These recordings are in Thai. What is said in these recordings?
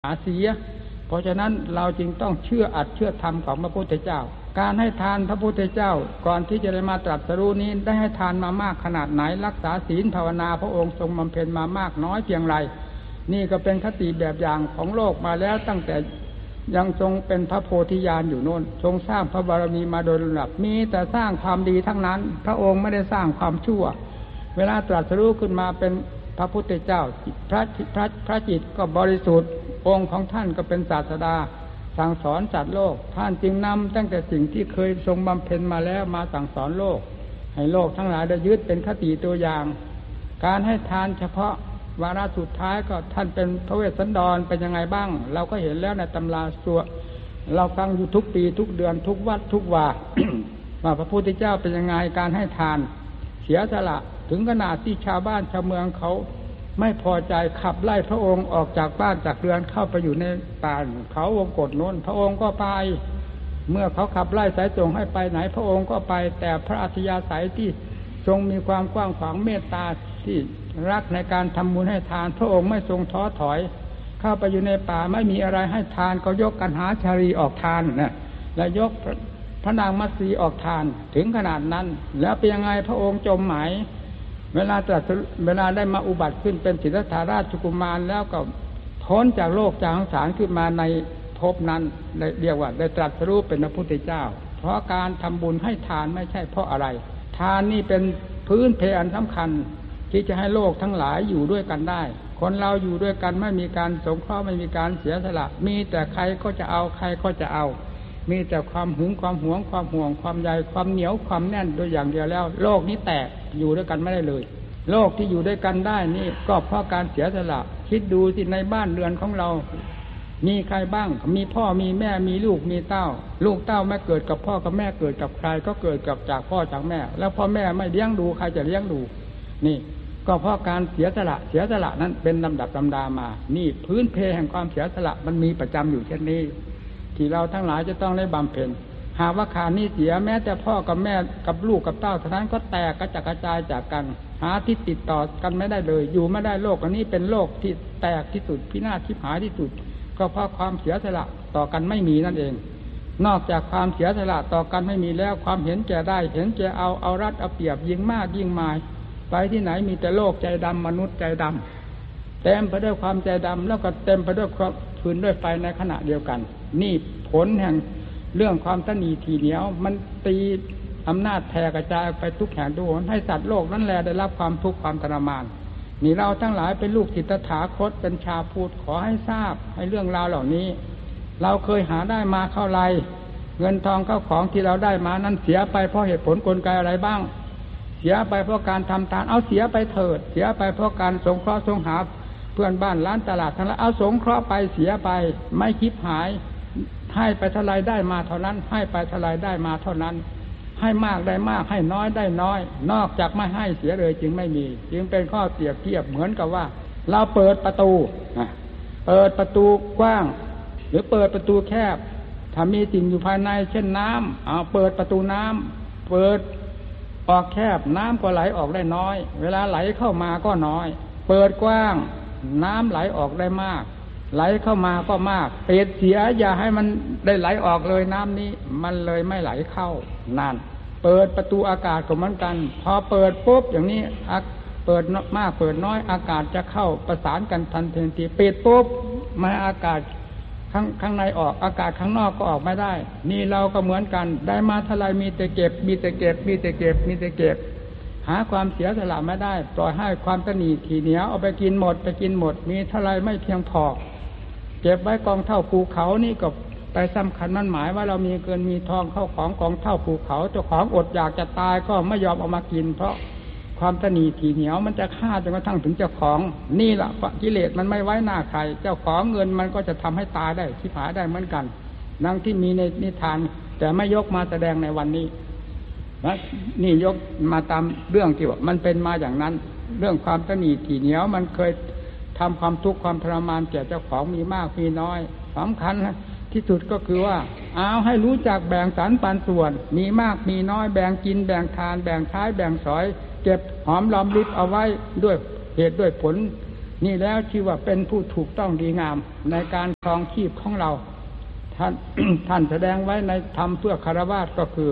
หาเสียเพราะฉะนั้นเราจึงต้องเชื่ออัดเชื่อธรรมของพระพุทธเจ้าการให้ทานพระพุทธเจ้าก่อนที่จะได้มาตรัสรู้นี้ได้ให้ทานมามากขนาดไหนรักษาศีลภาวนาพระองค์ทรงบำเพ็ญมามากน้อยเพียงไรนี่ก็เป็นคติแบบอย่างของโลกมาแล้วตั้งแต่ยังทรงเป็นพระโพธิญาณอยู่โน่นทรงสร้างพระบารมีมาโดยลำดับมีแต่สร้างความดีทั้งนั้นพระองค์ไม่ได้สร้างความชั่วเวลาตรัสรู้ขึ้นมาเป็นพระพุทธเจ้าพระจิตก็บริสุทธิ์องค์ของท่านก็เป็นศาสดาสั่งสอนสัตว์โลกท่านจึงนำตั้งแต่สิ่งที่เคยทรงบำเพ็ญมาแล้วมาสั่งสอนโลกให้โลกทั้งหลายได้ยึดเป็นคติตัวอย่างการให้ทานเฉพาะวาระสุดท้ายก็ท่านเป็นพระเวสสันดรเป็นยังไงบ้างเราก็เห็นแล้วในตำราตัวเราฟังอยู่ทุกปีทุกเดือนทุกวัดทุกวา ว่าพระพุทธเจ้าเป็นยังไงการให้ทานเสียสละถึงขนาดที่ชาวบ้านชาวเมืองเขาไม่พอใจขับไล่พระองค์ออกจากบ้านจากเรือนเข้าไปอยู่ในป่าเขาวงกฏโน้นพระองค์ก็ไปเมื่อเขาขับไล่สายตรงให้ไปไหนพระองค์ก็ไปแต่พระอัธยาศัยที่ทรงมีความกว้างขวางเมตตาที่รักในการทำบุญให้ทานพระองค์ไม่ทรงท้อถอยเข้าไปอยู่ในป่าไม่มีอะไรให้ทานก็ยกกันหาชารีออกทานนะและยกพระนางมัตสีออกทานถึงขนาดนั้นแล้วเป็นยังไงพระองค์จมหมายเวลาได้มาอุบัติขึ้นเป็นสิทธัตถราชกุมารแล้วก็พ้นจากโลกจากสงสารขึ้นมาในภพนั้นเรียกว่าได้ตรัสรู้เป็นพระพุทธเจ้าเพราะการทำบุญให้ทานไม่ใช่เพราะอะไรทานนี่เป็นพื้นเพอันสำคัญที่จะให้โลกทั้งหลายอยู่ด้วยกันได้คนเราอยู่ด้วยกันไม่มีการสงเคราะห์ไม่มีการเสียสละมีแต่ใครก็จะเอาใครก็จะเอามีแต่ความหึงความหวงความห่วงความใยความเหนียวความแน่นโดยอย่างเดียวแล้วโลกนี้แตกอยู่ด้วยกันไม่ได้เลยโลกที่อยู่ด้วยกันได้นี่ก็เพราะการเสียสละคิดดูสิในบ้านเรือนของเรามีใครบ้างมีพ่อมีแม่มีลูกมีเต้าลูกเต้าไม่เกิดกับพ่อกับแม่เกิดกับใครก็เกิดกับจากพ่อจากแม่แล้วพ่อแม่ไม่เลี้ยงดูใครจะเลี้ยงดูนี่ก็เพราะการเสียสละนั้นเป็นลำดับลำดามานี่พื้นเพแห่งความเสียสละมันมีประจำอยู่เช่นนี้ที่เราทั้งหลายจะต้องได้บำเพ็ญหากว่าขาดนี้เสียแม้แต่พ่อกับแม่กับลูกกับเต้าเท่านั้นก็แตกกระจัดกระจายจากกันหาที่ติดต่อกันไม่ได้เลยอยู่ไม่ได้โลกอันนี้เป็นโลกที่แตกที่สุดพินาศทิพหายที่สุดก็เพราะความเสียสละต่อกันไม่มีนั่นเองนอกจากความเสียสละต่อกันไม่มีแล้วความเห็นแก่ได้เห็นแก่เอารัดเอาเปรียบยิ่งมากยิ่งมายไปที่ไหนมีแต่โลกใจดำมนุษย์ใจดำเต็มไปด้วยความใจดำแล้วก็เต็มไปด้วยความฟืนด้วยไฟในขณะเดียวกันนี่ผลแห่งเรื่องความตนีทีเหนียวมันตีอำนาจแผ่กระจายไปทุกแห่งทุกหนให้สัตว์โลกนั้นแลได้รับความทุกข์ความทรมานนี่เราทั้งหลายเป็นลูกศิษย์ตถาคตเป็นชาวพุทธขอให้ทราบให้เรื่องราวเหล่านี้เราเคยหาได้มาเท่าไรเงินทองเข้าของที่เราได้มานั้นเสียไปเพราะเหตุผลกลไกอะไรบ้างเสียไปเพราะการทำทานเอาเสียไปเถิดเสียไปเพราะการสงเคราะห์สงหาเพื่อนบ้านร้านตลาดทั้งหลายเอาสงเคราะห์ไปเสียไปไม่คิดหายให้ไปเท่าไรได้มาเท่านั้นให้ไปเท่าไรได้มาเท่านั้นให้มากได้มากให้น้อยได้น้อยนอกจากไม่ให้เสียเลยจึงไม่มีจึงเป็นข้อเปรียบเทียบเหมือนกับว่าเราเปิดประตูกว้างหรือเปิดประตูแคบถ้ามีสิ่งอยู่ภายในเช่นน้ำเอาเปิดประตูน้ำเปิดออกแคบน้ำก็ไหลออกได้น้อยเวลาไหลเข้ามาก็น้อยเปิดกว้างน้ำไหลออกได้มากไหลเข้ามาก็มากปิดเสียอย่าให้มันได้ไหลออกเลยน้ำนี้มันเลยไม่ไหลเข้านั่นเปิดประตูอากาศก็เหมือนกันพอเปิดปุ๊บอย่างนี้เปิดมากเปิดน้อยอากาศจะเข้าประสานกันทันทีปิดปุ๊บไม่อากาศข้างในออกอากาศข้างนอกก็ออกไม่ได้นี่เราก็เหมือนกันได้มาเท่าไรมีแต่เก็บมีแต่เก็บมีแต่เก็บมีแต่เก็บหาความเสียสละไม่ได้ปล่อยให้ความตนีทีเหนียวเอาไปกินหมดมีเท่าไรไม่เพียงพอเก็บไว้กองเท่าภูเขานี่ก็ไปสำคัญมันหมายว่าเรามีเกินมีทองเข้าของกองเท่าภูเขาเจ้าของอดอยากจะตายก็ไม่ยอมเอามากินเพราะความตนีทีเหนียวมันจะฆ่าจนกระทั่งถึงเจ้าของนี่แหละกิเลสมันไม่ไว้หน้าใครเจ้าของเงินมันก็จะทำให้ตายได้ชิบหายได้เหมือนกันดังที่มีในนิทานแต่ไม่ยกมาแสดงในวันนี้นี่ยกมาตามเรื่องที่ว่ามันเป็นมาอย่างนั้นเรื่องความตนีทีเหนียวมันเคยทำความทุกข์ความทรมานแก่เจ้าของมีมากมีน้อยสำคัญที่สุดก็คือว่าเอาให้รู้จักแบ่งสรรปันส่วนมีมากมีน้อยแบ่งกินแบ่งทานแบ่งใช้แบ่งสอยเก็บหอมรอมริบเอาไว้ด้วยเหตุด้วยผลนี่แล้วชื่อว่าเป็นผู้ถูกต้องดีงามในการครองชีพของเราท่าน ท่านแสดงไว้ในธรรมเพื่อคฤหัสถ์ก็คือ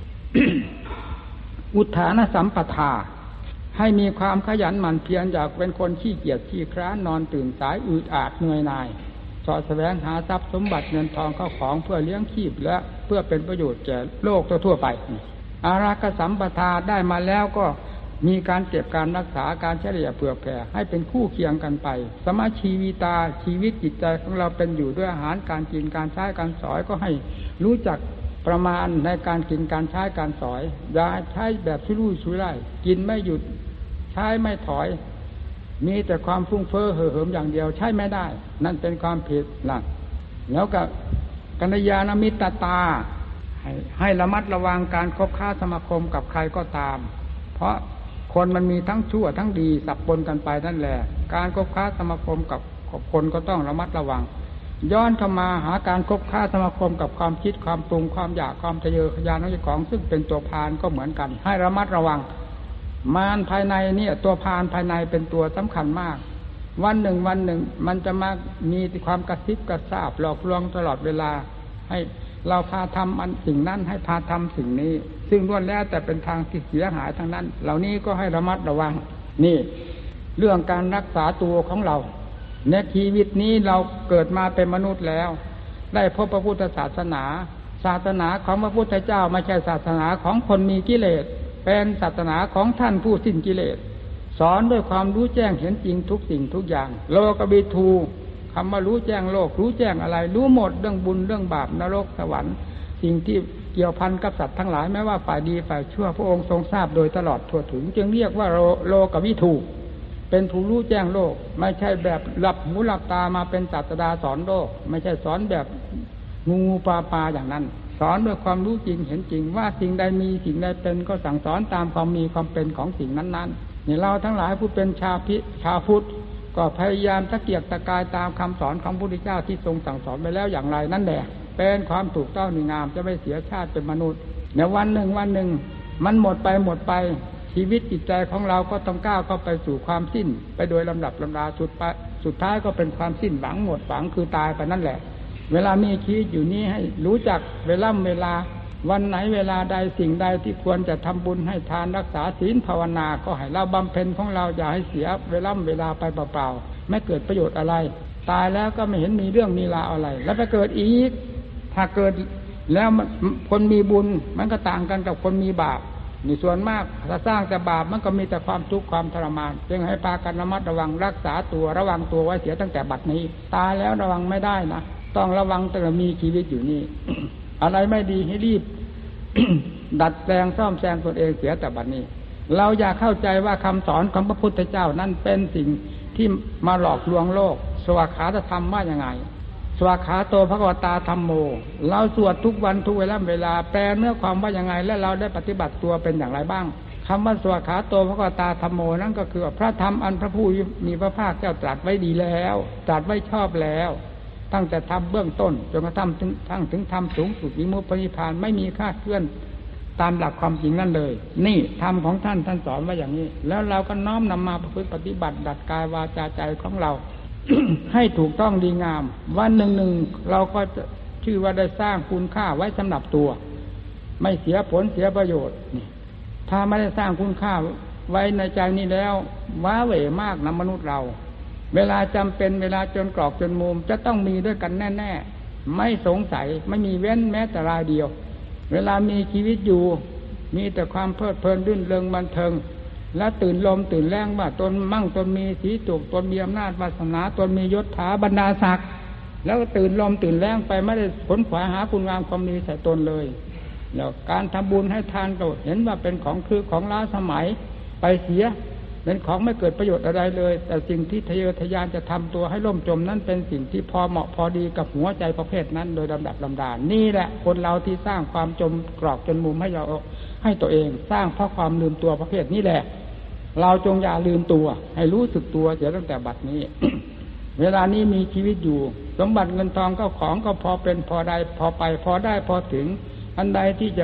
อุทธานสัมปทาให้มีความขยันหมั่นเพียรอยากเป็นคนขี้เกียจขี้คร้านนอนตื่นสายอืดอาดเหนื่อยหน่ายสอดแสวงหาทรัพย์สมบัติเงินทองเข้าของเพื่อเลี้ยงชีพและเพื่อเป็นประโยชน์แก่โลกทั่วไปอาราคสัมปทาได้มาแล้วก็มีการเก็บการรักษาการเฉลี่ยเผื่อแผ่ให้เป็นคู่เคียงกันไปสมาชีวิตาชีวิตจิตใจของเราเป็นอยู่ด้วยอาหารการกินการใช้การสอยก็ให้รู้จักประมาณในการกินการใช้การสอยอย่าใช้แบบชุรุ่ยชุร่ายกินไม่หยุดใช้ไม่ถอยมีแต่ความฟุ้งเฟ้อเห่อเหิมอย่างเดียวใช้ไม่ได้นั่นเป็นความผิดหลักแล้วก็กัลยาณมิตรตาให้ระมัดระวังการคบค้าสมาคมกับใครก็ตามเพราะคนมันมีทั้งชั่วทั้งดีสับปนกันไปนั่นแหละการคบค้าสมาคมกับคนก็ต้องระมัดระวังย้อนเข้ามาหาการคบค้าสมาคมกับความคิดความปรุงความอยากความทะเยอทะยานของเจ้าของซึ่งเป็นตัวพาลก็เหมือนกันให้ระมัดระวังมารภายในเนี่ยตัวพาลภายในเป็นตัวสำคัญมากวันหนึ่งมันจะมามีความกระซิบกระซาบหลอกลวงตลอดเวลาให้เราพาทำอันสิ่งนั้นให้พาทำสิ่งนี้ซึ่งล้วนแล้วแต่เป็นทางที่เสียหายทั้งนั้นเหล่านี้ก็ให้ระมัดระวังนี่เรื่องการรักษาตัวของเราในชีวิตนี้เราเกิดมาเป็นมนุษย์แล้วได้พบพระพุทธศาสนาศาสนาของพระพุทธเจ้าไม่ใช่ศาสนาของคนมีกิเลสเป็นศาสนาของท่านผู้สิ้นกิเลสสอนด้วยความรู้แจ้งเห็นจริงทุกสิ่งทุกอย่างโลกบิทูคำว่ารู้แจ้งโลกรู้แจ้งอะไรรู้หมดเรื่องบุญเรื่องบาปนรกสวรรค์สิ่งที่เกี่ยวพันกับสัตว์ทั้งหลายไม่ว่าฝ่ายดีฝ่ายชั่วพระองค์ทรงทราบโดยตลอดทั่วถึงจึงเรียกว่าโลกวิทูเป็นผู้รู้แจ้งโลกไม่ใช่แบบหลับหูหลับตามาเป็นศาสดาสอนโลกไม่ใช่สอนแบบงูปลาอย่างนั้นสอนด้วยความรู้จริงเห็นจริงว่าสิ่งใดมีสิ่งใดเป็นก็สั่งสอนตามความมีความเป็นของสิ่งนั้นๆนี่เราทั้งหลายผู้เป็นชาวพุทธก็พยายามตะเกียกตะกายตามคำสอนของพระพุทธเจ้าที่ทรงสั่งสอนไปแล้วอย่างไรนั่นแหละเป็นความถูกต้องดีงามจะไม่เสียชาติเป็นมนุษย์เดี๋ยววันหนึ่งมันหมดไปชีวิตจิตใจของเราก็ต้องก้าวเข้าไปสู่ความสิ้นไปโดยลำดับลำดาสุดท้ายก็เป็นความสิ้นหวังหมดหวังคือตายไปนั่นแหละเวลามีชีวิตอยู่นี้ให้รู้จักเวลาวันไหนเวลาใดสิ่งใดที่ควรจะทำบุญให้ทานรักษาศีลภาวนาก็ให้เราบำเพ็ญของเราอย่าให้เสียเวลาไปเปล่าๆไม่เกิดประโยชน์อะไรตายแล้วก็ไม่เห็นมีเรื่องมีราวอะไรแล้วไปเกิดอีกถ้าเกิดแล้วคนมีบุญมันก็ต่างกันกับคนมีบาปนี่ส่วนมากถ้าสร้างแต่บาปมันก็มีแต่ความทุกข์ความทรมานจึงให้พากันระมัดระวังรักษาตัวระวังตัวไว้เสียตั้งแต่บัดนี้ตายแล้วระวังไม่ได้นะต้องระวังตั้งแต่มีชีวิตอยู่นี่ อะไรไม่ดีให้รีบ ดัดแปลงซ่อมแซมตนเองเสียแต่บัดนี้เราอยากเข้าใจว่าคำสอนของพระพุทธเจ้านั้นเป็นสิ่งที่มาหลอกลวงโลกสวากขาธรรมว่ายังไงสวากขาโตภควตาธัมโมเราสวดทุกวันทุกเวลาแปลเนื้อความว่ายังไงและเราได้ปฏิบัติตัวเป็นอย่างไรบ้างคำว่าสวากขาโตภควตาธัมโมนั่นก็คือพระธรรมอันพระผู้มีพระภาคเจ้าตรัสไว้ดีแล้วตรัสไว้ชอบแล้วตั้งแต่ทำเบื้องต้นจนกระทั่งถึงทำสูงสุดวิมุตตินิพพานไม่มีคลาดเคลื่อนตามหลักความจริงนั่นเลยนี่ธรรมของท่านสอนไว้อย่างนี้แล้วเราก็น้อมนำมาประพฤติปฏิบัติดัดกายวาจาใจของเรา ให้ถูกต้องดีงามวันหนึ่งเราก็จะชื่อว่าได้สร้างคุณค่าไว้สำหรับตัวไม่เสียผลเสียประโยชน์นี่ถ้าไม่ได้สร้างคุณค่าไว้ในใจนี้แล้วว้าเหวมากนะมนุษย์เราเวลาจำเป็นเวลาจนกรอกจนมุมจะต้องมีด้วยกันแน่ๆไม่สงสัยไม่มีเว้นแม้แต่รายเดียวเวลามีชีวิตอยู่มีแต่ความเพลิดเพลินรื่นเริงบันเทิงและตื่นลมตื่นแรงว่าตนมั่งตนมีสีจุกตนมีอำนาจวาสนาตนมียศถาบรรดาศักดิ์แล้วก็ตื่นลมตื่นแรงไปไม่ได้ขนขวายหาคุณงามความดีใส่ตนเลยแล้วการทำบุญให้ทานก็เห็นว่าเป็นของคือของล้าสมัยไปเสียเป็นของไม่เกิดประโยชน์อะไรเลยแต่สิ่งที่ทะเยอทะยานจะทำตัวให้ล่มจมนั้นเป็นสิ่งที่พอเหมาะพอดีกับหัวใจประเภทนั้นโดยลำดับลำดานี่แหละคนเราที่สร้างความจมกรอกจนมุมให้เราให้ตัวเองสร้างเพราะความลืมตัวประเภทนี้แหละเราจงอย่าลืมตัวให้รู้สึกตัวเสียตั้งแต่บัดนี้ เวลานี้มีชีวิตอยู่สมบัติเงินทองก็ของก็พอเป็นพอได้พอไปพอได้พอถึงอันใดที่จะ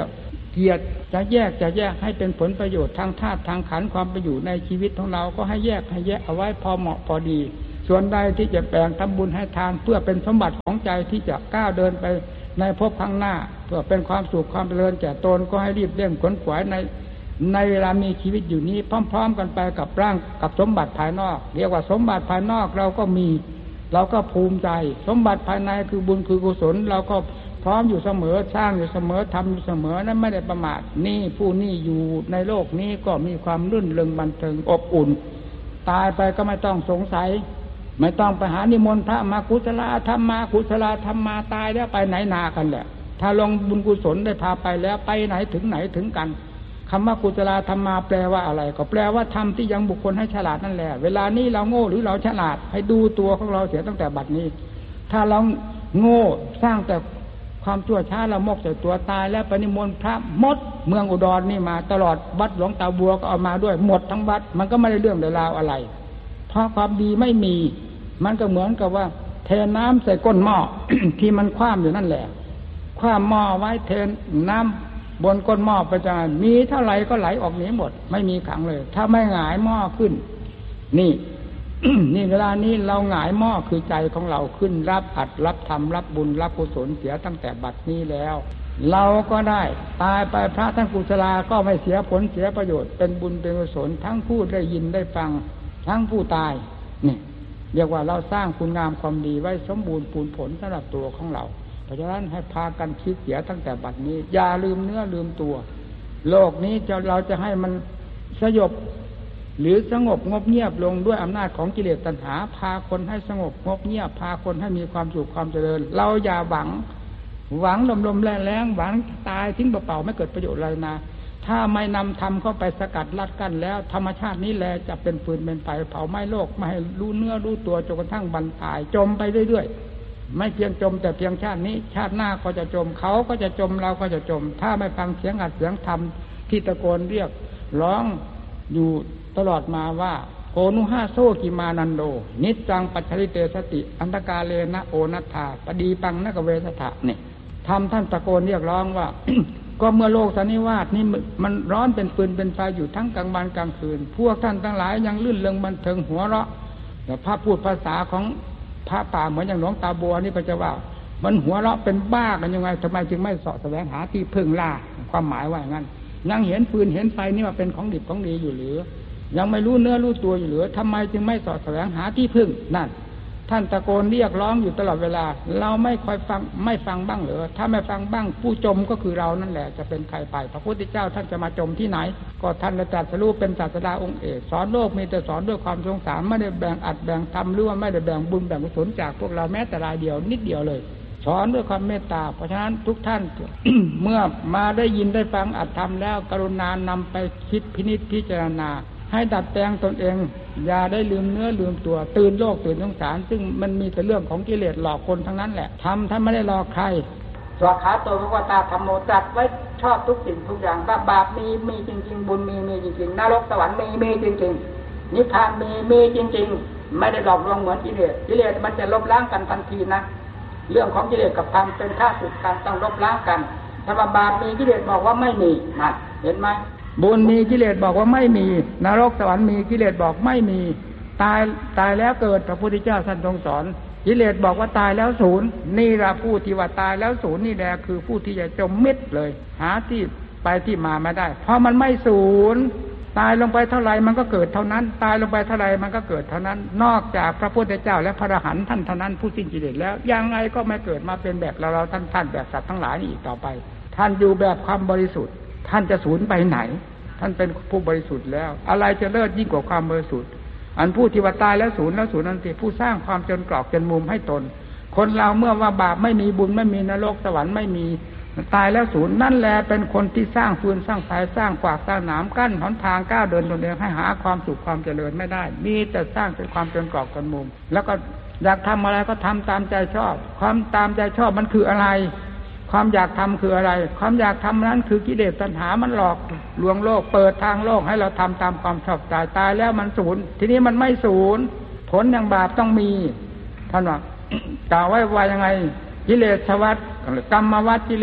เกียรติจะแยกให้เป็นผลประโยชน์ทางธาตุทางขันธ์ความเป็นอยู่ในชีวิตของเราก็ให้แยกเอาไว้พอเหมาะพอดีส่วนใดที่จะแบ่งทำบุญให้ทานเพื่อเป็นสมบัติของใจที่จะก้าวเดินไปในภพข้างหน้าเพื่อเป็นความสุขความเจริญแก่ตนก็ให้รีบเร่งขวนขวายในเวลามีชีวิตอยู่นี้พร้อมๆกันไปกับร่างกับสมบัติภายนอกเรียกว่าสมบัติภายนอกเราก็มีเราก็ภูมิใจสมบัติภายในคือบุญคือกุศลเราก็พร้อมอยู่เสมอสร้างอยู่เสมอทำอยู่เสมอนั้นไม่ได้ประมาทนี่ผู้นี่อยู่ในโลกนี้ก็มีความรื่นเริงบันเทิงอบอุ่นตายไปก็ไม่ต้องสงสัยไม่ต้องไปหานิมนต์พระมากุศลธรรมมากุศลธรรมมาตายแล้วไปไหนนากันแหละถ้าลงบุญกุศลได้พาไปแล้วไปไหนถึงกันคำว่ากุศลธรรมมาแปลว่าอะไรก็แปลว่าธรรมที่ยังบุคคลให้ฉลาดนั่นแหละเวลานี้เราโง่หรือเราฉลาดให้ดูตัวของเราเสียตั้งแต่บัดนี้ถ้าเราโง่สร้างแต่ความชั่วช้าละมกใส่ตัวตายแล้วไปนิมนต์พระมดเมืองอุดรนี่มาตลอดวัดหลวงตาบัวก็เอามาด้วยหมดทั้งวัดมันก็ไม่ได้เรื่องราวอะไรเพราะความดีไม่มีมันก็เหมือนกับว่าเทน้ำใส่ก้นหม้อ ที่มันคว่ำอยู่นั่นแหละคว่ำหม้อไว้เทน้ำบนก้นหม้อไปจะมีเท่าไหร่ก็ไหลออกหนีหมดไม่มีขังเลยถ้าไม่หงายหม้อขึ้นนี่ นี่เวลานี้เราหงายหม้อคือใจของเราขึ้นรับอัดรับธรรมรับบุญรับกุศลเสียตั้งแต่บัดนี้แล้วเราก็ได้ตายไปพระท่านกุศลาก็ไม่เสียผลเสียประโยชน์เป็นบุญเป็นกุศลทั้งผู้ได้ยินได้ฟังทั้งผู้ตายนี่เรียกว่าเราสร้างคุณงามความดีไว้สมบูรณ์ปูนผลสำหรับตัวของเราเพราะฉะนั้นให้พากันคิดเสียตั้งแต่บัดนี้อย่าลืมเนื้อลืมตัวโลกนี้เราจะให้มันสยบหรือสงบงบเงียบลงด้วยอำนาจของกิเลสตัณหาพาคนให้สงบงบเงียบพาคนให้มีความสุขความเจริญเราอย่าหวังลมแรงหวังตายทิ้งเปล่าๆไม่เกิดประโยชน์อะไรนะถ้าไม่นำธรรมเข้าไปสกัดลัดกั้นแล้วธรรมชาตินี้แลจะเป็นฟืนเป็นไฟเผาไหม้โลกไม่ให้รู้เนื้อรู้ตัวจนกระทั่งบรรทายจมไปเรื่อยๆไม่เพียงจมแต่เพียงชาตินี้ชาติหน้าก็จะจมเขาก็จะจมเราก็จะจมถ้าไม่ฟังเสียงอัดเสียงธรรมที่ตะโกนเรียกร้องอยู่ตลอดมาว่าโกนุหะโซกิมานันโดนิจจังปัจฉริเตสติอันตกาเลนะโอนัตถาปดีปังนกเวสถะเนี่ยทำท่านตะโกนเรียกร้องว่า ก็เมื่อโลกสันนิวาสนี่มันร้อนเป็นฟืนเป็นไฟอยู่ทั้งกลางวันกลางคืนพวกท่านทั้งหลายยังลื่นเริงบันเทิงหัวเราะแต่พระพูดภาษาของพระป่าเหมือนอย่างหลวงตาบัวนี่ก็จะว่ามันหัวเราะเป็นบ้ากันยังไงทำไมจึงไม่เสาะแสวงหาที่พึ่งล่าความหมายว่าอย่างนั้นยังเห็นฟืนเห็นไฟนี่ว่าเป็นของดิบของดีอยู่หรือยังไม่รู้เนื้อรู้ตัวอยู่หรือทำไมจึงไม่เสาะแสวงหาที่พึ่งนั่นท่านตะโกนเรียกร้องอยู่ตลอดเวลาเราไม่คอยฟังไม่ฟังบ้างเหรอถ้าไม่ฟังบ้างผู้จมก็คือเรานั่นแหละจะเป็นใครไปพระพุทธเจ้าท่านจะมาจมที่ไหนก็ท่านตรัสรู้เป็นศาสดาองค์เอกสอนโลกมีแต่สอนด้วยความสงสารไม่ได้แบ่งอัดแบ่งทำหรือว่าไม่ได้แบ่งบุญแบ่งกุศลจากพวกเราแม้แต่รายเดียวนิดเดียวเลยสอนด้วยความเมตตาเพราะฉะนั้นทุกท่าน เมื่อมาได้ยินได้ฟังอัดทำแล้วกรุณานำไปคิดพินิจพิจารณาให้ดัดแปลงตนเองอย่าได้ลืมเนื้อลืมตัวตื่นโลกตื่นสงสารซึ่งมันมีแต่เรื่องของกิเลสหลอกคนทั้งนั้นแหละทำท่านไม่ได้หลอกใครสวดขาโตพระวตาธรรมโมจัดไว้ชอบทุกสิ่งทุกอย่างว่าบาปมีจริงๆบุญมีจริงๆนรกสวรรค์มีจริงๆนิพพานมีจริงๆไม่ได้หลอกลวงเหมือนกิเลสมันจะลบล้างกันทันทีนะเรื่องของกิเลสกับธรรมเป็นข้าศึกกันต้องลบล้างกันถ้าบาปมีกิเลสบอกว่าไม่มีนะเห็นไหมบุญมีกิเลสบอกว่าไม่มีนรกสวรรค์มีกิเลสบอกไม่มีตายแล้วเกิดพระพุทธเจ้าท่านทรงสอนกิเลสบอกว่าตายแล้วศูนย์นี่ละผู้ที่ว่าตายแล้วศูนย์นี่แหละคือผู้ที่จะจมมิดเลยหาที่ไปที่มาไม่ได้เพราะมันไม่ศูนย์ตายลงไปเท่าไรมันก็เกิดเท่านั้นตายลงไปเท่าไรมันก็เกิดเท่านั้นนอกจากพระพุทธเจ้าและพระอรหันต์ท่านเท่านั้นผู้สิ้นกิเลสแล้วยังไงก็ไม่เกิดมาเป็นแบบเราท่านแบบสัตว์ทั้งหลายนี่อีกต่อไปท่านอยู่แบบความบริสุทธิ์ท่านจะสูญไปไหนท่านเป็นผู้บริสุทธิ์แล้วอะไรจะเลิศยิ่งกว่าความบริสุทธิ์อันผู้ที่ว่าตายแล้วศูนย์นั่นสิผู้สร้างความจนกรอกจนมุมให้ตนคนเราเมื่อว่าบาปไม่มีบุญไม่มีนรกสวรรค์ไม่มีตายแล้วศูนย์นั่นแหละเป็นคนที่สร้างฟืนสร้างไฟสร้างกวากสร้างหนามกั้นหนทางก้าวเดินตนเองให้หาความสุขความเจริญไม่ได้มีแต่สร้างเป็นความจนกรอกจนมุมแล้วก็อยากทำอะไรก็ทำตามใจชอบความตามใจชอบมันคืออะไรความอยากทำคืออะไรความอยากทำนั้นคือกิเลสตัณหามันหลอกลวงโลกเปิดทางโลกให้เราทำตามความชอบใจตายแล้วมันศูนย์ทีนี้มันไม่ศูนย์ผลอย่างบาปต้องมีท่านว่ากล่าวไว้ว่ายังไงกิเลสวัฏกรรมวัฏกิเลส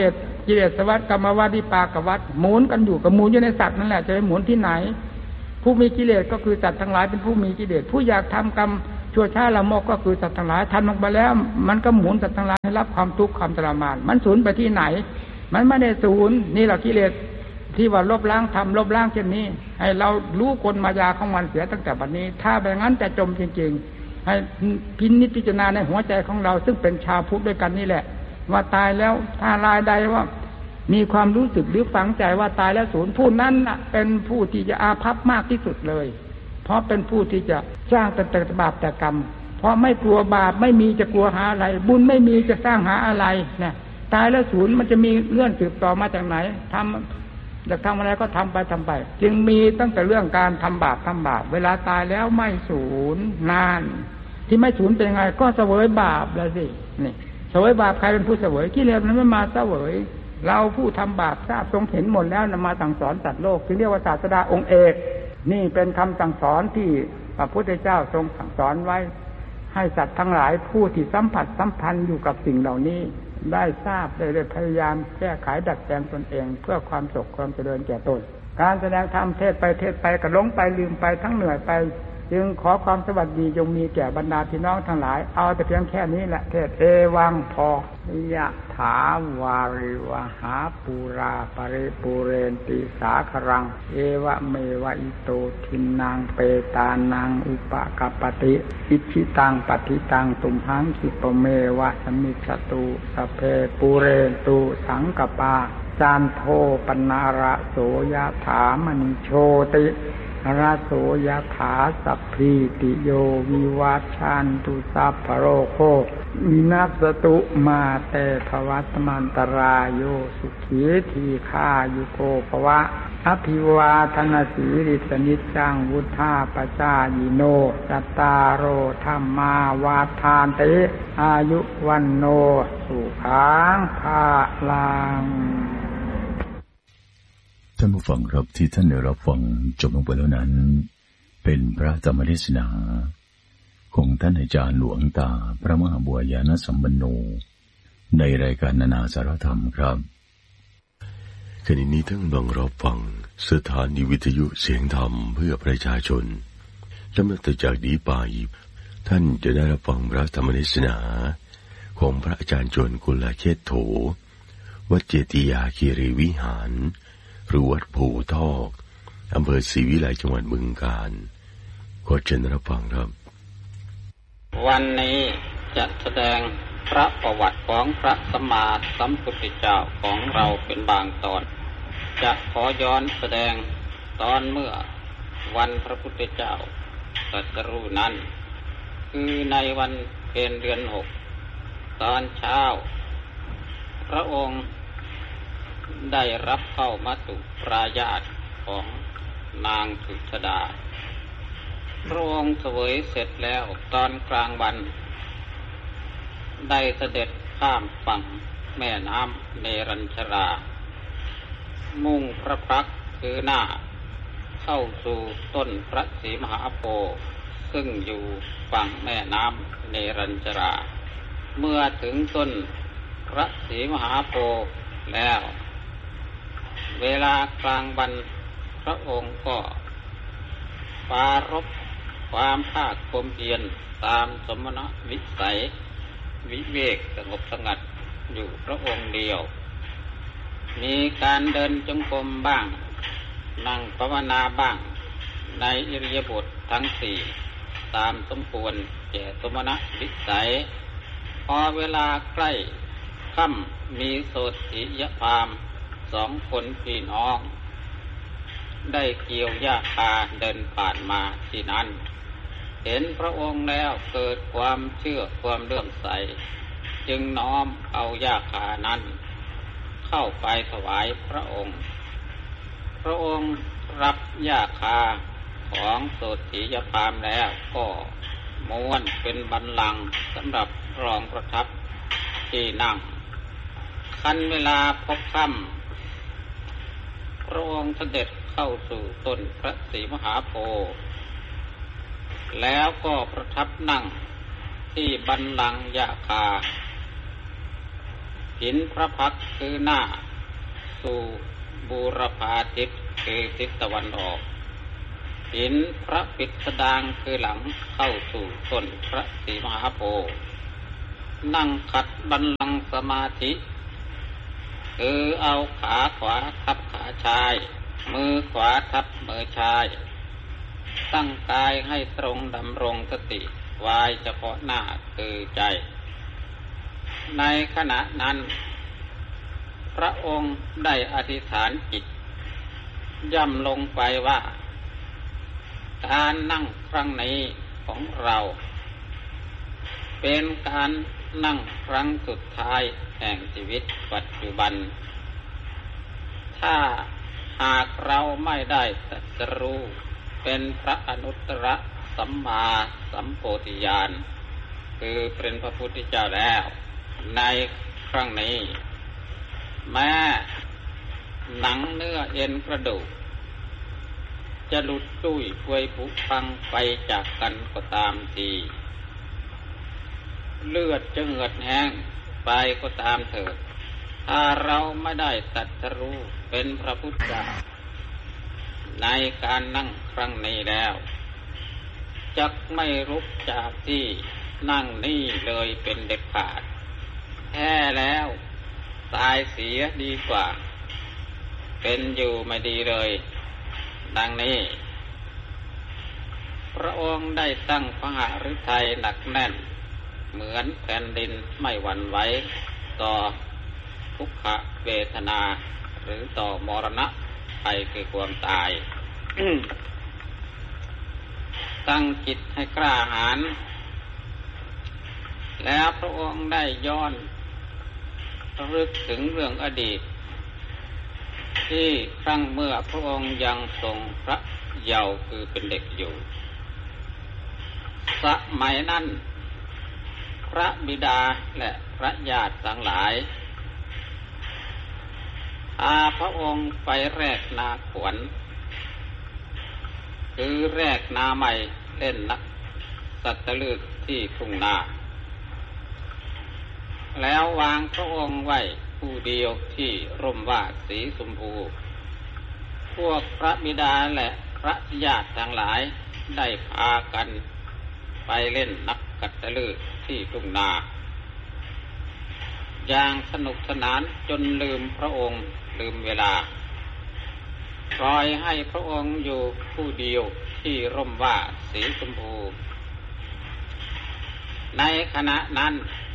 กิเลสวัฏกรรมวัฏวิปากวัฏหมุนกันอยู่กับหมุนอยู่ในสัตว์นั่นแหละจะไปหมุนที่ไหนผู้มีกิเลสก็คือสัตว์ทั้งหลายเป็นผู้มีกิเลสผู้อยากทำกรรมชั่วช้าละโมบก็คือสัตว์ทั้งหลายทันลงไปแล้วมันก็หมุนสัตว์ทั้งหลายให้รับความทุกข์ความทรมานมันสูญไปที่ไหนมันไม่ได้สูญนี่แหละกิเลสที่ว่าลบล้างทำลบล้างเช่นนี้ให้เรารู้กลมายาของมันเสียตั้งแต่บัดนี้ถ้าแบบนั้นจะจมจริงๆให้พิจารณาในหัวใจของเราซึ่งเป็นชาวพุทธด้วยกันนี่แหละว่าตายแล้วถ้ารายใดว่ามีความรู้สึกหรือฝังใจว่าตายแล้วสูญผู้นั้นเป็นผู้ที่จะอาภัพมากที่สุดเลยเพราะเป็นผู้ที่จะสร้างแต่บาปแต่กรรมเพราะไม่กลัวบาปไม่มีจะกลัวหาอะไรบุญไม่มีจะสร้างหาอะไรเนี่ยตายแล้วสูญมันจะมีเงื่อนสืบต่อมาจากไหนทำอยากทำอะไรก็ทำไปจึงมีตั้งแต่เรื่องการทำบาปเวลาตายแล้วไม่สูญนานที่ไม่สูญเป็นไงก็เสวยบาปแล้วสินี่เสวยบาปใครเป็นผู้เสวยกิเลสมันไม่มาเสวยเราผู้ทำบาปทราบทรงเห็นหมดแล้วนำมาสั่งสอนสัตว์โลกที่เรียกว่าศาสดาองค์เอกนี่เป็นคำสั่งสอนที่พระพุทธเจ้าทรงสั่งสอนไว้ให้สัตว์ทั้งหลายผู้ที่สัมผัสสัมพันธ์อยู่กับสิ่งเหล่านี้ได้ทราบได้พยายามแก้ไขดัดแปลงตนเองเพื่อความสุขความเจริญแก่ตนการแสดงธรรมเทศไปก็หลงไปลืมไปทั้งเหนื่อยไปจึงขอความสวัสดีจงมีแก่บรรดาพี่น้องทั้งหลายเอาแต่เพียงแค่นี้แหละเทศเอวังพอยะถาวาริวหาปูราปริปูเรนติสาครังเอวะเมวะอิโตทินังเปตานังอุปกัปปติอิชิตังปฏิตังตุมหังคิปเมวะสมิจฉตุสเพปูเรนตุสังกปาจานโทปนาระโสยะถามณิโชติราโสยถาสัพพิติโยวิวัชชันตุสัพพโรโควินัสตุมาเตภวัตมันตรายโยสุขีทีฆายุโกภวะอภิวาทนาสีริสนิจจังวุธาปจายิโนจัตตารโอธัมมาวาทานติอายุวันโนสุขังภาลังท่านผู้ฟังครับที่ท่านได้รับฟังจบลงไปแล้วนั้นเป็นพระธรรมเทศนาของท่านอาจารย์หลวงตาพระมหาบัวญาณสัมปันโนในรายการนานาสารธรรมครับขณะนี้ท่านกำลังรับฟังสถานีวิทยุเสียงธรรมเพื่อประชาชนและนับจากนี้ไปท่านจะได้รับฟังพระธรรมเทศนาของพระอาจารย์ชวนกุลเชษโถวัดเจติยาคีรีวิหารหรือวัดภูทอกอำเภอศรีวิไลจังหวัดบึงกาฬขอเชิญรับฟังครับวันนี้จะแสดงพระประวัติของพระสัมมาสัมพุทธเจ้าของเราเป็นบางตอนจะขอย้อนแสดงตอนเมื่อวันพระพุทธเจ้าตรัสรู้นั้นคือในวันเพ็ญเดือน6ตอนเช้าพระองค์ได้รับเข้ามาตุปรายาตของนางสุชฎาพระองค์เสวยเสร็จแล้วตอนกลางวันได้เสด็จข้ามฝั่งแม่น้ำเนรัญชรามุ่งพระพักตร์คือหน้าเข้าสู่ต้นพระศรีมหาโพธิ์ซึ่งอยู่ฝั่งแม่น้ำเนรัญชราเมื่อถึงต้นพระศรีมหาโพธิ์แล้วเวลากลางวันพระองค์ก็ปรารภความภาคความเพียรตามสมณวิสัยวิเวกสงบสงัดอยู่พระองค์เดียวมีการเดินจงกรมบ้างนั่งภาวนาบ้างในอิริยาบถทั้ง4ตามสมควรแก่สมณวิสัยพอเวลาใกล้ค่ำมีโสติยพราหมณ์2 คนพี่น้องได้เกี่ยวหญ้าคาเดินผ่านมาที่นั้นเห็นพระองค์แล้วเกิดความเชื่อความเลื่อมใสจึงน้อมเอาหญ้าคานั้นเข้าไปถวายพระองค์พระองค์รับหญ้าคาของโสติยพราหมณ์แล้วก็ม้วนเป็นบัลลังก์สำหรับรองประทับที่นั่งคันเวลาพบค่ำพระองค์เสด็จเข้าสู่ต้นพระศรีมหาโพธิ์แล้วก็ประทับนั่งที่บัลลังก์หญ้าคาหินพระพักตร์คือหน้าสู่บูรพาทิศคือทิศตะวันออกหินพระปิฎสดางคือหลังเข้าสู่ต้นพระศรีมหาโพธิ์นั่งขัดบัลลังก์สมาธิคือเอาขาขวาทับขาชายมือขวาทับมือชายตั้งกายให้ตรงดำรงสติไว้เฉพาะหน้าคือใจในขณะนั้นพระองค์ได้อธิษฐานจิตย่ำลงไปว่าการนั่งครั้งนี้ของเราเป็นการนั่งครั้งสุดท้ายแห่งชีวิตปัจจุบันถ้าหากเราไม่ได้ตรัสรู้เป็นพระอนุตตรสัมมาสัมโพธิญาณคือเป็นพระพุทธเจ้าแล้วในครั้งนี้แม้หนังเนื้อเอ็นกระดูกจะหลุดตุ้ยพวยผุพังไปจากกันก็ตามทีเลือดจะเหือดแห้งไปก็ตามเถิดถ้าเราไม่ได้ตรัสรู้เป็นพระพุทธเจ้าในการนั่งครั้งนี้แล้วจักไม่ลุกจากที่นั่งนี่เลยเป็นเด็ดขาดแท้แล้วตายเสียดีกว่าเป็นอยู่ไม่ดีเลยดังนี้พระองค์ได้ตั้งพระหฤทัยหนักแน่นเหมือนแผ่นดินไม่หวั่นไหวต่อทุกขเวทนาหรือต่อมรณะภัยคือความตาย ตั้งจิตให้กล้าหาญแล้วพระองค์ได้ย้อนระลึกถึงเรื่องอดีตที่ครั้งเมื่อพระองค์ยังทรงพระเยาว์คือเป็นเด็กอยู่สมัยนั้นพระบิดาและพระญาติทั้งหลายพาพระองค์ไปแรกนาขวัญคือแรกนาใหม่เล่นนักสัตลึกที่ทุ่งนาแล้ววางพระองค์ไว้ผู้เดียวที่ร่มว่าสีชมพูพวกพระบิดาและพระญาติทั้งหลายได้พากันไปเล่นนักกัตลึกที่ทุ่งนาอย่างสนุกสนานจนลืมพระองค์ลืมเวลาปล่อยให้พระองค์อยู่ผู้เดียวที่ร่มว่าสีชมพูในขณะนั้น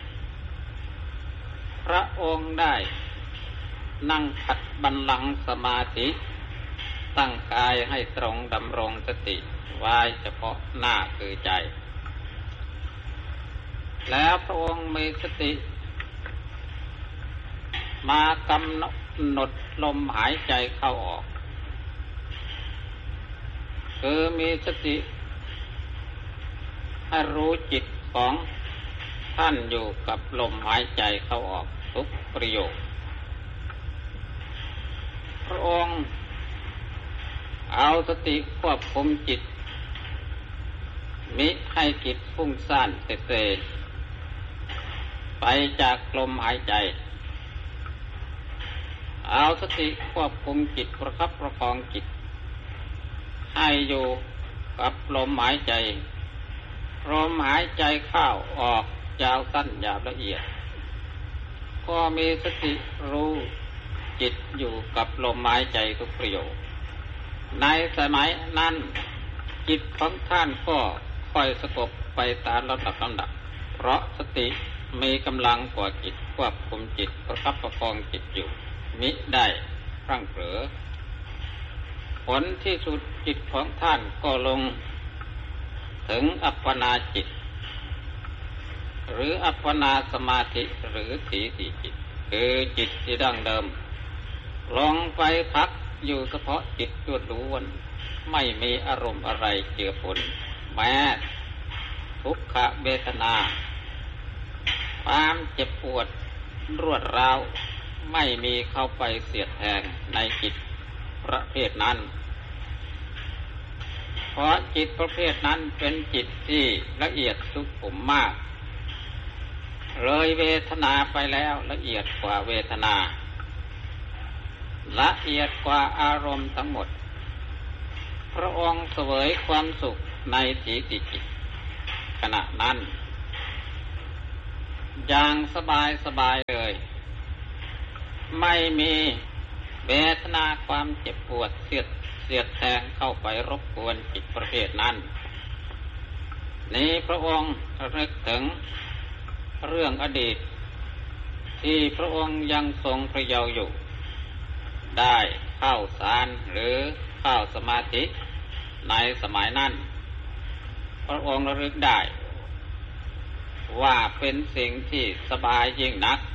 พระองค์ได้นั่งขัดบัลลังก์สมาธิตั้งกายให้ตรงดำรงสติไว้เฉพาะหน้าคือใจแล้วพระองค์มีสติมากำหนดลมหายใจเข้าออกคือมีสติให้รู้จิตของท่านอยู่กับลมหายใจเข้าออกทุกประโยคพระองค์เอาสติควบคุมจิตมิให้จิตฟุ้งซ่านเตะไปจากลมหายใจเอาสติควบคุมจิตประคับประคองจิตให้อยู่กับลมหายใจลมหายใจเข้าออกยาวสั้นหยาบละเอียดก็มีสติรู้จิตอยู่กับลมหายใจทุกประโยคในสมัยนั้นจิตของท่านก็ค่อยสงบไปตามลำดับเพราะสติมีกำลังกว่าจิตควบคุมจิตประคับประคองจิตอยู่มิได้พลั้งเผลอผลที่สุดจิตของท่านก็ลงถึงอัปปนาจิตหรืออัปปนาสมาธิหรือถีติจิตคือจิตที่ดั้งเดิมลงไปพักอยู่เฉพาะจิตล้วนๆไม่มีอารมณ์อะไรเจือปนแม้ทุกขเวทนาความเจ็บปวดรวดร้าวไม่มีเข้าไปเสียดแทงในจิตประเภทนั้นเพราะจิตประเภทนั้นเป็นจิตที่ละเอียดสุขุมมากเลยเวทนาไปแล้วละเอียดกว่าเวทนาละเอียดกว่าอารมณ์ทั้งหมดพระองค์เสวยความสุขในถีติจิตขณะนั้นอย่างสบายเลยไม่มีเวทนาความเจ็บปวดเสียดแทงเข้าไปรบกวนจิตประเภทนั้นนี้พระองค์นึกถึงเรื่องอดีตที่พระองค์ยังทรงพระเยาว์อยู่ได้เข้าฌานหรือเข้าสมาธิในสมัยนั้นพระองค์ระลึกได้ว่าเป็นสิ่งที่สบายยิ่งนัก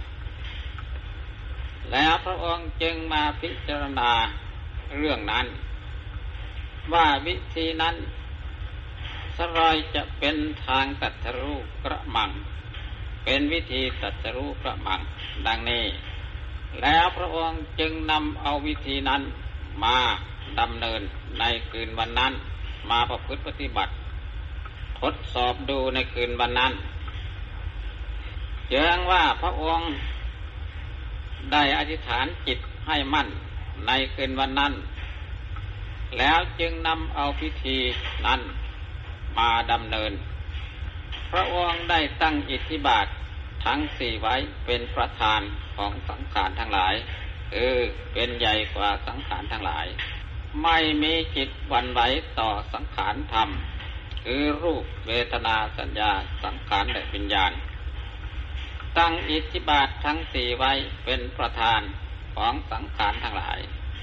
แล้วพระองค์จึงมาพิจารณาเรื่องนั้นว่าวิธีนั้นสรอยจะเป็นทางตรัสรู้กระมังเป็นวิธีตรัสรู้กระมังดังนี้แล้วพระองค์จึงนำเอาวิธีนั้นมาดำเนินในคืนวันนั้นมาประพฤติปฏิบัติทดสอบดูในคืนวันนั้นเชื่อว่าพระองค์ได้อธิษฐานจิตให้มั่นในคืนวันนั้นแล้วจึงนำเอาพิธีนั้นมาดำเนินพระองค์ได้ตั้งอิทธิบาททั้งสี่ไว้เป็นประธานของสังขารทั้งหลายเป็นใหญ่กว่าสังขารทั้งหลายไม่มีจิตหวั่นไหวต่อสังขารธรรมคือรูปเวทนาสัญญาสังขารและวิญญาณตั้งอิทธิบาททั้งสี่ไว้เป็นประธานของสังขารทั้งหลาย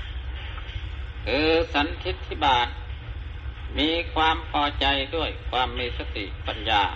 สันทิฏฐิบาทมีความพอใจด้วยความมีสติปัญญา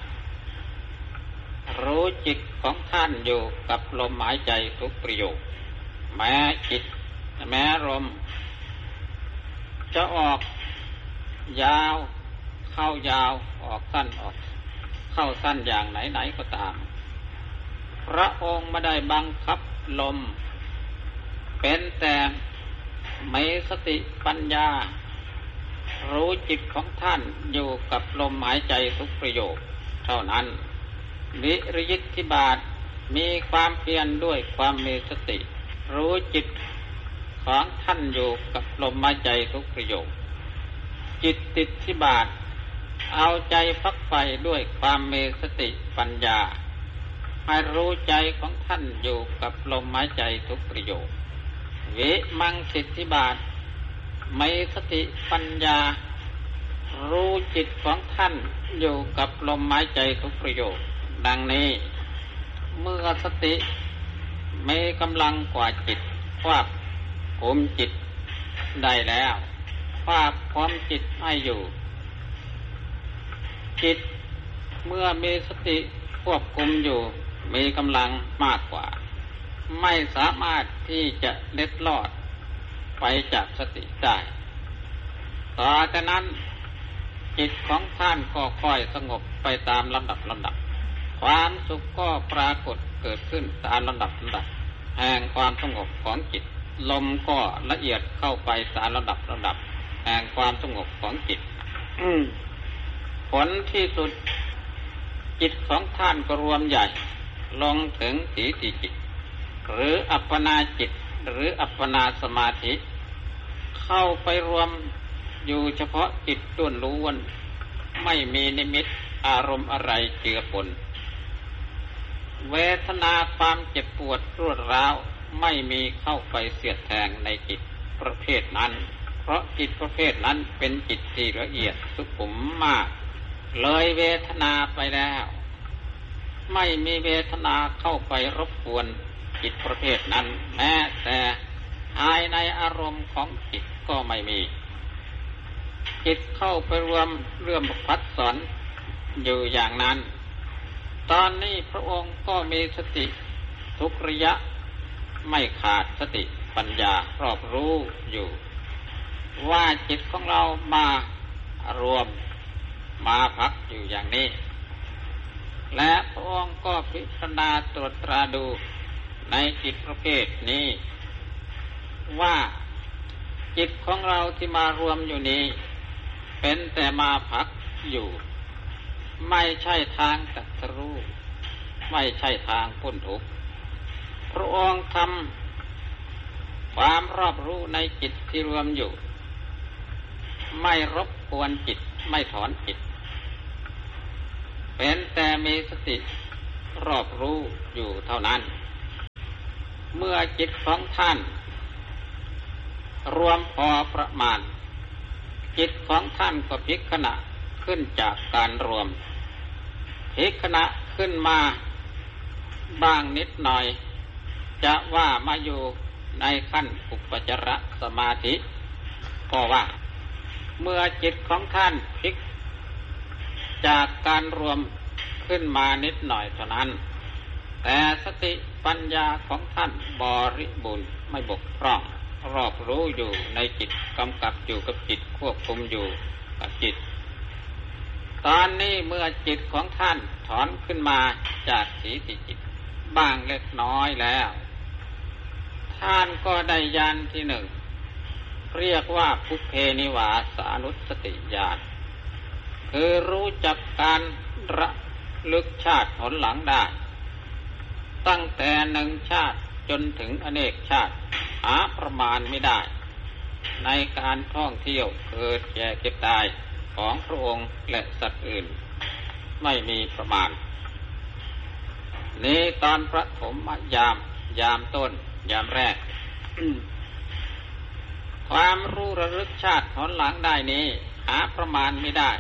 รู้จิตของท่านอยู่กับลมหายใจทุกประโยคแม้จิตแม้ลมจะออกยาวเข้ายาวออกสั้นออกเข้าสั้นอย่างไหนก็ตามพระองค์ไม่ได้บังคับลมเป็นแต่มีสติปัญญารู้จิตของท่านอยู่กับลมหายใจทุกประโยคเท่านั้นวิริยิทธิบาทมีความเพียรด้วยความมีสติรู้จิตของท่านอยู่กับลมหายใจทุกประโยคจิตติดธิบาทเอาใจฟักไฟด้วยความมีสติปัญญาให้รู้ใจของท่านอยู่กับลมหายใจทุกประโยควิมังสิทธิบาทมีสติปัญญารู้จิตของท่านอยู่กับลมหายใจทุกประโยคดังนี้เมื่อสติมีกำลังกว่าจิตควบคุมจิตได้แล้วควบคุมจิตให้อยู่จิตเมื่อมีสติควบคุมอยู่มีกำลังมากกว่าไม่สามารถที่จะเล็ดลอดไปจากสติได้ต่อจากนั้นจิตของท่านก็ค่อยสงบไปตามลำดับความสุขก็ปรากฏเกิดขึ้นตามลำดับแห่งความสงบของจิตลมก็ละเอียดเข้าไปตามลำดับแห่งความสงบของจิตผลที่สุดจิตของท่านก็รวมใหญ่ลงถึงถีติจิตหรืออัปปนาจิตหรืออัปปนาสมาธิเข้าไปรวมอยู่เฉพาะจิตล้วนไม่มีนิมิตอารมณ์อะไรเจือปนเวทนาความเจ็บปวดรวดร้าวไม่มีเข้าไปเสียดแทงในจิตประเภทนั้นเพราะจิตประเภทนั้นเป็นจิตที่ละเอียดสุขุมมากเลยเวทนาไปแล้วไม่มีเวทนาเข้าไปรบกวนจิตประเภทนั้นแม้แต่ภายในอารมณ์ของจิตก็ไม่มีจิตเข้าไปรวมเรื่อมพัดสอนอยู่อย่างนั้นตอนนี้พระองค์ก็มีสติทุกระยะไม่ขาดสติปัญญารอบรู้อยู่ว่าจิตของเรามารวมมาพักอยู่อย่างนี้และพระองค์ก็พิจารณาตรวจตราดูในจิตประเภทนี้ว่าจิตของเราที่มารวมอยู่นี้เป็นแต่มาพักอยู่ไม่ใช่ทางตรัสรู้ไม่ใช่ทางพ้นทุกข์พระองค์ทำคความรอบรู้ในจิตที่รวมอยู่ไม่รบกวนจิตไม่ถอนจิตเป็นแต่มีสติรอบรู้อยู่เท่านั้นเมื่อจิตของท่านรวมพอประมาณจิตของท่านก็พลิกขณะขึ้นจากการรวมพลิกขณะขึ้นมาบ้างนิดหน่อยจะว่ามาอยู่ในขั้นอุปจารสมาธิก็ว่าเมื่อจิตของท่านพลิกจากการรวมขึ้นมานิดหน่อยเท่านั้นแต่สติปัญญาของท่านบริบูรณ์ไม่บกพร่องรอบรู้อยู่ในจิตกำกับอยู่กับจิตควบคุมอยู่กับจิตตอนนี้เมื่อจิตของท่านถอนขึ้นมาจากสีติจิตบ้างเล็กน้อยแล้วท่านก็ได้ญาณที่หนึ่งเรียกว่าภุเพนิวาสานุสติญาณคือรู้จักการระลึกชาติผลหลังได้ตั้งแต่หนึ่งชาติจนถึงอเนกชาติหาประมาณไม่ได้ในการท่องเที่ยวเกิดแก่เก็บตายของพระองค์และสัตว์อื่นไม่มีประมาณนี้ตอนประถมยามต้นยามแรก ความรู้ระลึกชาติผลหลังได้นี้หาประมาณไม่ได้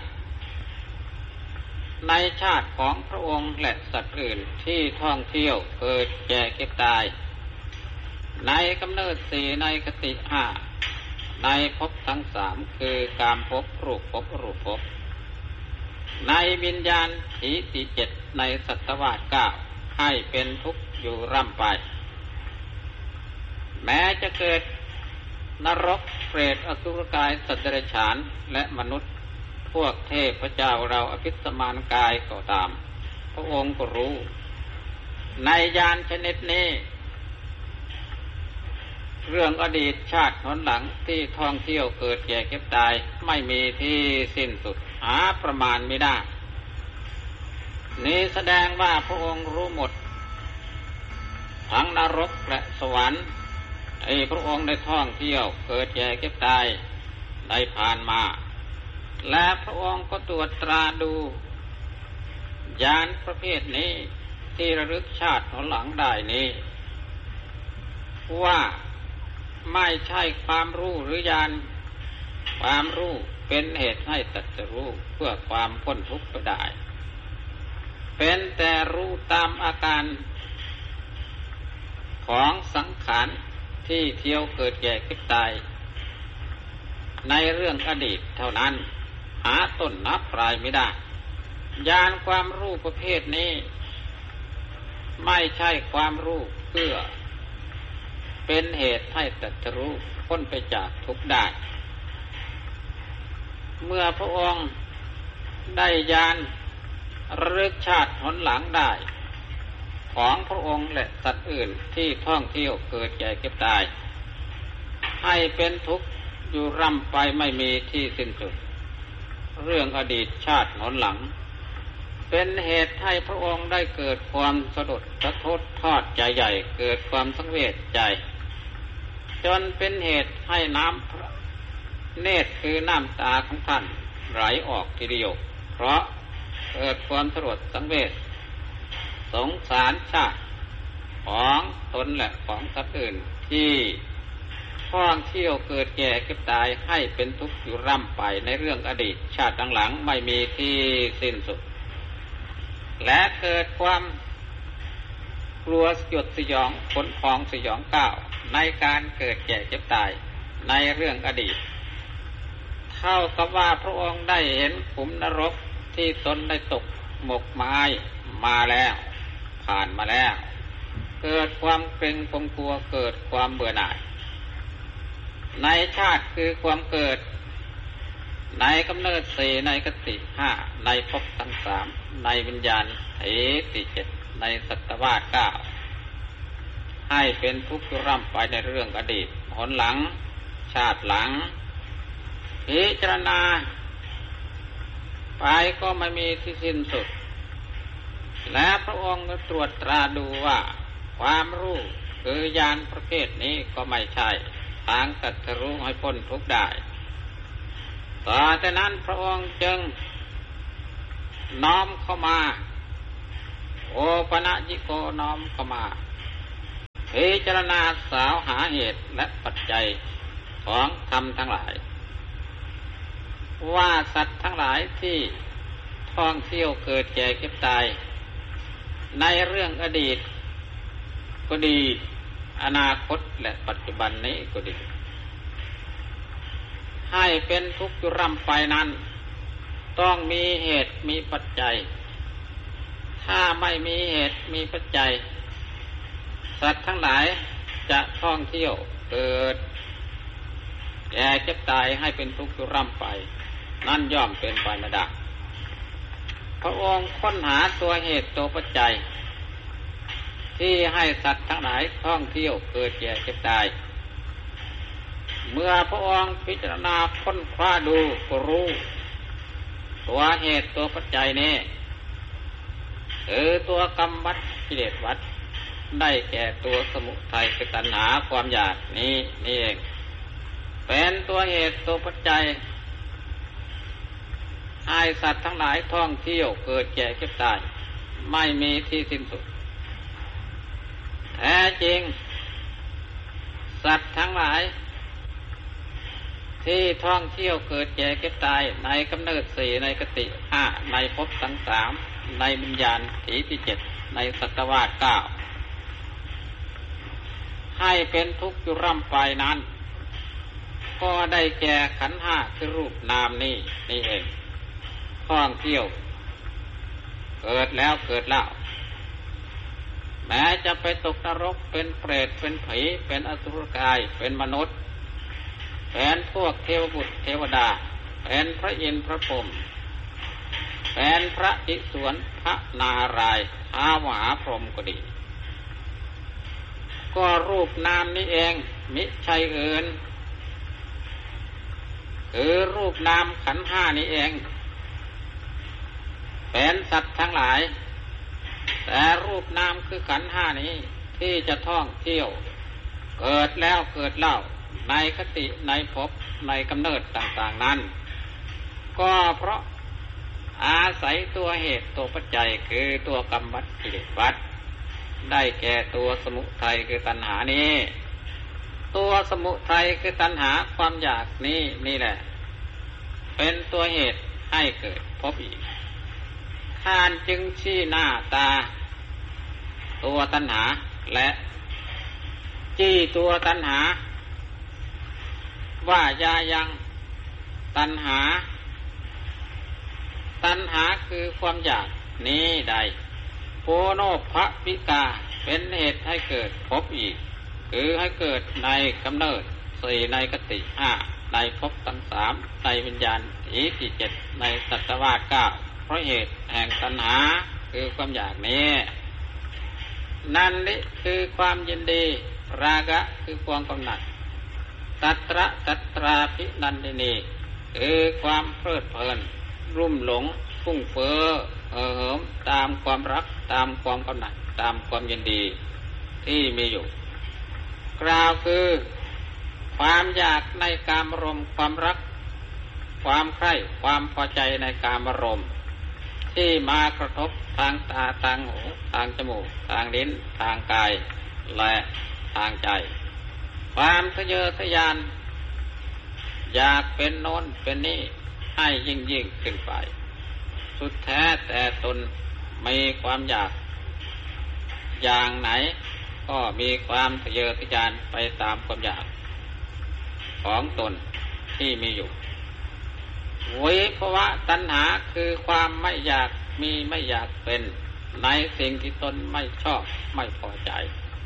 ในชาติของพระองค์และสัตว์อื่นที่ท่องเที่ยวเกิดแก่เก็บตายในกำเนิดสี่ในคติห้าในภพทั้งสามคือกามภพรูปภพอรูปภพในวิญญาณถีติเจ็ดในสัตวาสเก้าให้เป็นทุกข์อยู่ร่ำไปแม้จะเกิดนรกเปรตอสุรกายสัตว์เดรัจฉานและมนุษย์พวกเทพเจ้าเราอภิสมานกายก็ตามพระองค์ก็รู้ในญาณชนิดนี้เรื่องอดีตชาติหนหลังที่ท่องเที่ยวเกิดแก่เก็บตายไม่มีที่สิ้นสุดหาประมาณไม่ได้นี้แสดงว่าพระองค์รู้หมดทั้งนรกและสวรรค์พระองค์ได้ท่องเที่ยวเกิดแก่เก็บตายได้ผ่านมาและพระองค์ก็ตรวจตราดูญาณประเภทนี้ที่ระลึกชาติหนหลังได้นี้ว่าไม่ใช่ความรู้หรือญาณความรู้เป็นเหตุให้ตรัสรู้เพื่อความพ้นทุกข์ก็ได้เป็นแต่รู้ตามอาการของสังขารที่เที่ยวเกิดแก่เก็บตายในเรื่องอดีตเท่านั้นหาต้นนับปลายไม่ได้ญาณความรู้ประเภทนี้ไม่ใช่ความรู้เพื่อเป็นเหตุให้ตรัสรู้พ้นไปจากทุกข์ได้เมื่อพระองค์ได้ญาณระลึกชาติหนหลังได้ของพระองค์และสัตว์อื่นที่ท่องเที่ยวเกิดแก่เก็บตายให้เป็นทุกข์อยู่ร่ำไปไม่มีที่สิ้นสุดเรื่องอดีตชาติหนหลังเป็นเหตุให้พระองค์ได้เกิดความสะดุดสะท้อนทอดใจใหญ่เกิดความสังเวชใจจนเป็นเหตุให้น้ำเนตรคือน้ำตาของท่านไหลออกทีเดียวเพราะเกิดความสลดสังเวชสงสารชาติของตนและของสัตว์อื่นที่ท่องเที่ยวเกิดแก่เก็บตายให้เป็นทุกข์อยู่ร่ำไปในเรื่องอดีตชาติหลังไม่มีที่สิ้นสุดและเกิดความกลัวสยดสยองขนพองสยองก้าวในการเกิดแก่เจ็บตายในเรื่องอดีตเท่ากับว่าพระองค์ได้เห็นขุมนรกที่ตนได้ตกหมกไม้มาแล้วผ่านมาแล้วเกิดความเกรงความกลัวเกิดความเบื่อหน่ายในชาติคือความเกิดในกำเนิดสี่ในคติห้าในภพทั้งสามในวิญญาณถีติเจ็ดในสัตวาสเก้าให้เป็นทุกข์ร่ำไปในเรื่องอดีตหนหลังชาติหลังพิจารณาไปก็ไม่มีที่สิ้นสุดและพระองค์ก็ตรวจตราดูว่าความรู้คือญาณประเภทนี้ก็ไม่ใช่ทางตรัสรู้ให้พ้นทุกข์ได้ต่อจากนั้นพระองค์จึงน้อมเข้ามาโอปนัญิโกน้อมเข้ามาพิจารณาสาวหาเหตุและปัจจัยของธรรมทั้งหลายว่าสัตว์ทั้งหลายที่ท่องเที่ยวเกิดแก่เก็บตายในเรื่องอดีตก็ดีอนาคตและปัจจุบันนี้ก็ดีให้เป็นทุกข์อยู่ร่ำไปนั้นต้องมีเหตุมีปัจจัยถ้าไม่มีเหตุมีปัจจัยสัตว์ทั้งหลายจะท่องเที่ยวเกิดแก่เจ็บตายให้เป็นทุกข์อยู่ร่ำไปนั่นย่อมเป็นไปไม่ได้พระองค์ค้นหาตัวเหตุตัวปัจจัยที่ให้สัตว์ทั้งหลายท่องเที่ยวเกิดแก่เจ็บตายเมื่อพระองค์พิจารณาค้นคว้าดูก็รู้ตัวเหตุตัวปัจจัยนี้คือตัวกรรมวัฏกิเลสวัฏได้แก่ตัวสมุทัยคือตัณหาความอยากนี้นี่เองเป็นตัวเหตุตัวปัจจัยให้สัตว์ทั้งหลายท่องเที่ยวเกิดแก่เก็บตายไม่มีที่สิ้นสุดแท้จริงสัตว์ทั้งหลายที่ท่องเที่ยวเกิดแก่เก็บตายในกำเนิดสี่ในกติห้าในภพทั้งสามในวิญญาณถีที่เจ็ดในสัตวาสเก้าให้เป็นทุกข์อยู่ร่ำไปนั้นก็ได้แก่ขันธ์ห้าคือรูปนามนี่เองท่องเที่ยวเกิดแล้วเกิดเล่าแม้จะไปตกนรกเป็นเปรตเป็นผีเป็นอสุรกายเป็นมนุษย์เป็นพวกเทวบุตรเทวดาเป็นพระอินทร์พระพรหมเป็นพระอิศวรพระนารายณ์ท้าวมหาพรหมก็ดีก็รูปนามนี้เองมิใช่อื่นคือรูปนามขันธ์ห้านี้เองเป็นสัตว์ทั้งหลายแต่รูปนามคือขันธ์ห้านี้ที่จะท่องเที่ยวเกิดแล้วเกิดเล่าในคติในภพในกำเนิดต่างๆนั้นก็เพราะอาศัยตัวเหตุตัวปัจจัยคือตัวกรรมวัฏกิเลสวัฏได้แก่ตัวสมุทัยคือตัณหานี้ตัวสมุทัยคือตัณหาความอยากนี่แหละเป็นตัวเหตุให้เกิดภพอีกท่านจึงชี้หน้าตาตัวตัณหาและจี้ตัวตัณหาว่ายายังตัณหาคือความอยากนี้ใดโพโนภวิกาเป็นเหตุให้เกิดภพอีกคือให้เกิดในกำเนิดสี่ในกติห้าในภพทั้งสามในวิญญาณถีที่เจ็ดในสัตวาสเก้าเพราะเหตุแห่งตัณหาคือความอยากนี้นั่นนี่คือความยินดีราคะคือความกำหนัดสัตราภินันทินีคือความเพลิดเพลินรุ่มหลงฟุ้งเฟ้อเหิมตามความรักตามความกำหนัดตามความยินดีที่มีอยู่กล่าวคือความอยากในกามารมณ์ความรักความใคร่ความพอใจในกามารมณ์ที่มากระทบทางตาทางหูทางจมูกทางลิ้นทางกายและทางใจความทะเยอทะยานอยากเป็นโน้นเป็นนี่ให้ยิ่งขึ้นไปสุดแท้แต่ตนมีความอยากอย่างไหนก็มีความทะเยอทะยานไปตามความอยากของตนที่มีอยู่วิภวะตัณหาคือความไม่อยากมีไม่อยากเป็นในสิ่งที่ตนไม่ชอบไม่พอใจ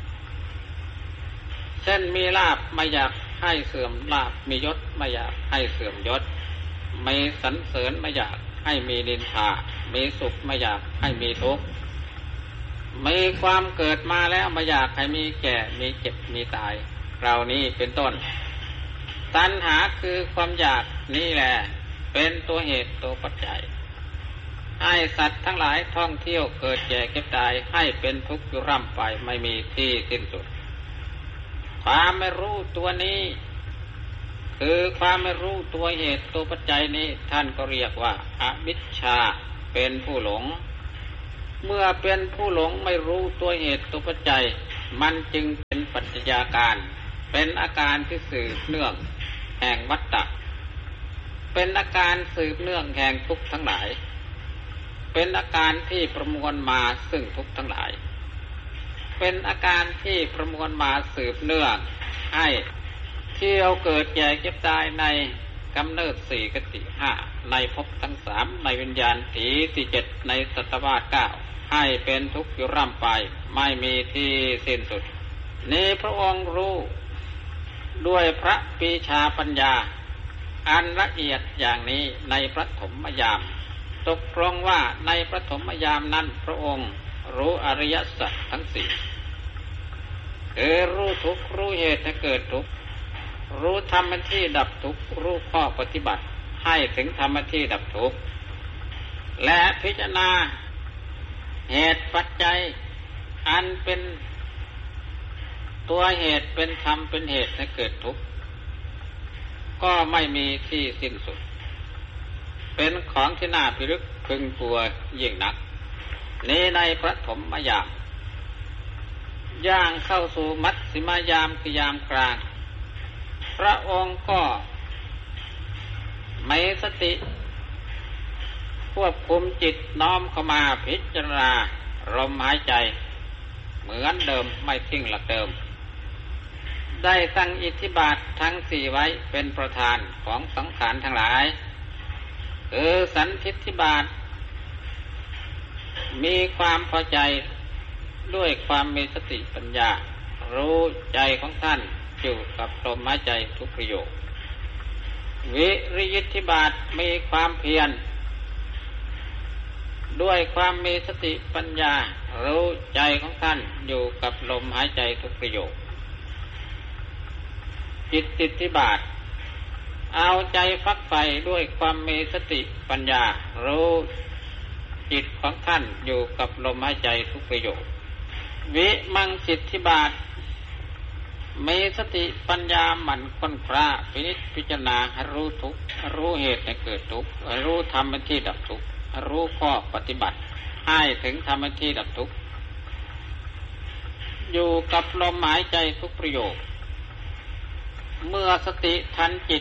เช่นมีลาภไม่อยากให้เสื่อมลาภมียศไม่อยากให้เสื่อมยศมีสรรเสริญไม่อยากให้มีนินทามีสุขไม่อยากให้มีทุกข์มีความเกิดมาแล้วไม่อยากให้มีแก่มีเจ็บมีตายเหล่านี้เป็นต้นตัณหาคือความอยากนี่แหละเป็นตัวเหตุตัวปัจจัยให้สัตว์ทั้งหลายท่องเที่ยวเกิดแก่เก็บตายให้เป็นทุกข์อยู่ร่ำไปไม่มีที่สิ้นสุดความไม่รู้ตัวนี้คือความไม่รู้ตัวเหตุตัวปัจจัยนี้ท่านก็เรียกว่าอวิชชาเป็นผู้หลงเมื่อเป็นผู้หลงไม่รู้ตัวเหตุตัวปัจจัยมันจึงเป็นปัจจัยการเป็นอาการที่สืบเนื่องแห่งวัฏฏะเป็นอาการสืบเนื่องแห่งทุกข์ทั้งหลายเป็นอาการที่ประมวลมาซึ่งทุกข์ทั้งหลายเป็นอาการที่ประมวลมาสืบเนื่องให้เที่ยวเกิดแก่เจ็บตายในกำเนิดสี่กติห้าในภพทั้งสามในวิญญาณถีที่เจ็ดในสัตวาสเก้าให้เป็นทุกข์อยู่ร่ำไปไม่มีที่สิ้นสุดนี้พระองค์รู้ด้วยพระปีชาปัญญาอันละเอียดอย่างนี้ในปฐมยามตกลงว่าในปฐมยามนั้นพระองค์รู้อริยสัจทั้งสี่คือรู้ทุกข์รู้เหตุให้เกิดทุกข์รู้ธรรมที่ดับทุกข์รู้ข้อปฏิบัติให้ถึงธรรมที่ดับทุกข์และพิจารณาเหตุปัจจัยอันเป็นตัวเหตุเป็นธรรมเป็นเหตุให้เกิดทุกข์ก็ไม่มีที่สิ้นสุดเป็นของที่น่าพิรึกพึงกลัวยิ่งนักนี้ในปฐมยามย่างเข้าสู่มัชฌิมยามคือยามกลางพระองค์ก็มีสติควบคุมจิตน้อมเข้ามาพิจารณาลมหายใจเหมือนเดิมไม่ทิ้งหลักเดิมได้ตั้งอิทธิบาททั้งสี่ไว้เป็นประธานของสังขารทั้งหลายคือสันทิฏฐิบาทมีความพอใจด้วยความมีสติปัญญารู้ใจของท่านอยู่กับลมหายใจทุกประโยควิริยิทธิบาทมีความเพียรด้วยความมีสติปัญญารู้ใจของท่านอยู่กับลมหายใจทุกประโยคจิตติทธิบาทเอาใจฟักใฝ่ด้วยความมีสติปัญญารู้จิตของท่านอยู่กับลมหายใจทุกประโยควิมังสิทธิบาทมีสติปัญญาหมั่นค้นคว้าพินิจพิจารณารู้ทุกข์รู้เหตุให้เกิดทุกข์รู้ธรรมที่ดับทุกข์รู้ข้อปฏิบัติให้ถึงธรรมที่ดับทุกข์อยู่กับลมหายใจทุกประโยคเมื่อสติทันจิต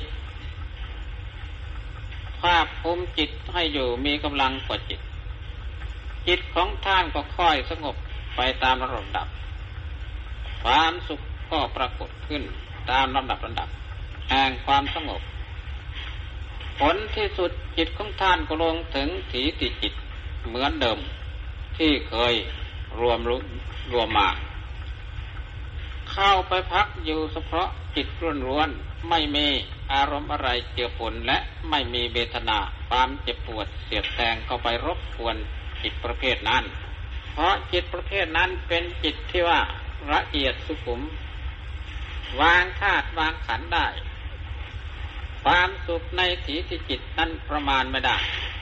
ภาพภูมิจิตให้อยู่มีกำลังกว่าจิตจิตของท่านก็ค่อยสงบไปตามลำดับความสุขก็ปรากฏขึ้นตามลำดับแห่งความสงบผลที่สุดจิตของท่านก็ลงถึงถีติจิตเหมือนเดิมที่เคยรวมมาเข้าไปพักอยู่เฉพาะจิตล้วนๆไม่มีอารมณ์อะไรเจือปนและไม่มีเวทนาความเจ็บปวดเสียดแทงเข้าไปรบกวนจิตประเภทนั้นเพราะจิตประเภทนั้นเป็นจิตที่ว่าละเอียดสุขุมวางธาตุวางขันธ์ได้ความสุขในถีติจิตนั้นประมาณไม่ได้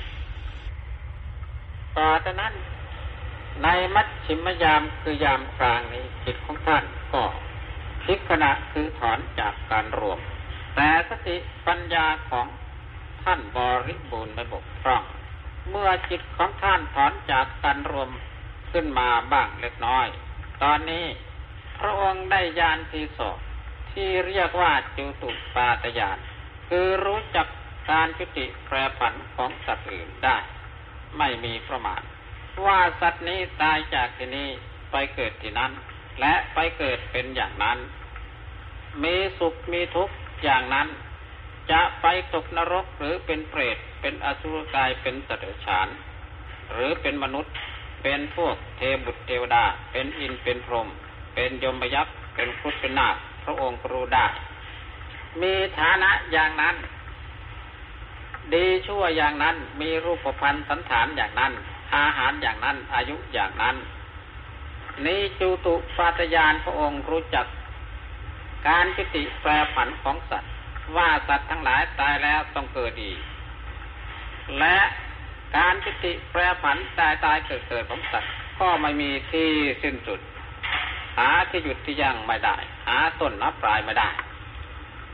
ต่อจากนั้นในมัชฌิมยามคือยามกลางนี้จิตของท่านก็พลิกขณะคือถอนจากการรวมแต่สติปัญญาของท่านบริบูรณ์ไม่บกพร่องเมื่อจิตของท่านถอนจากการรวมขึ้นมาบ้างเล็กน้อยตอนนี้พระองค์ได้ญาณที่สองที่เรียกว่าจุตุปาตญาณคือรู้จักการจุติแปรผันของสัตว์อื่นได้ไม่มีประมาณว่าสัตว์นี้ตายจากที่นี้ไปเกิดที่นั้นและไปเกิดเป็นอย่างนั้นมีสุขมีทุกข์อย่างนั้นจะไปตกนรกหรือเป็นเปรตเป็นอสุรกายเป็นสัตว์เดรัจฉานหรือเป็นมนุษย์เป็นพวกเทบุตรเทวดาเป็นอินทร์เป็นพรหมเป็นยมยักษ์เป็นครุฑเป็นนาคพระองค์รู้ได้มีฐานะอย่างนั้นดีชั่วอย่างนั้นมีรูปพรรณสันฐานอย่างนั้นอาหารอย่างนั้นอายุอย่างนั้นนี้จุตุปาตญาณพระองค์รู้จักการจุติแปรผันของสัตว์ว่าสัตว์ทั้งหลายตายแล้วต้องเกิดอีกและการจุติแปรผันตายเกิดของสัตว์ก็ไม่มีที่สิ้นสุดหาที่หยุดที่ยั่งไม่ได้หาต้นนับปลายไม่ได้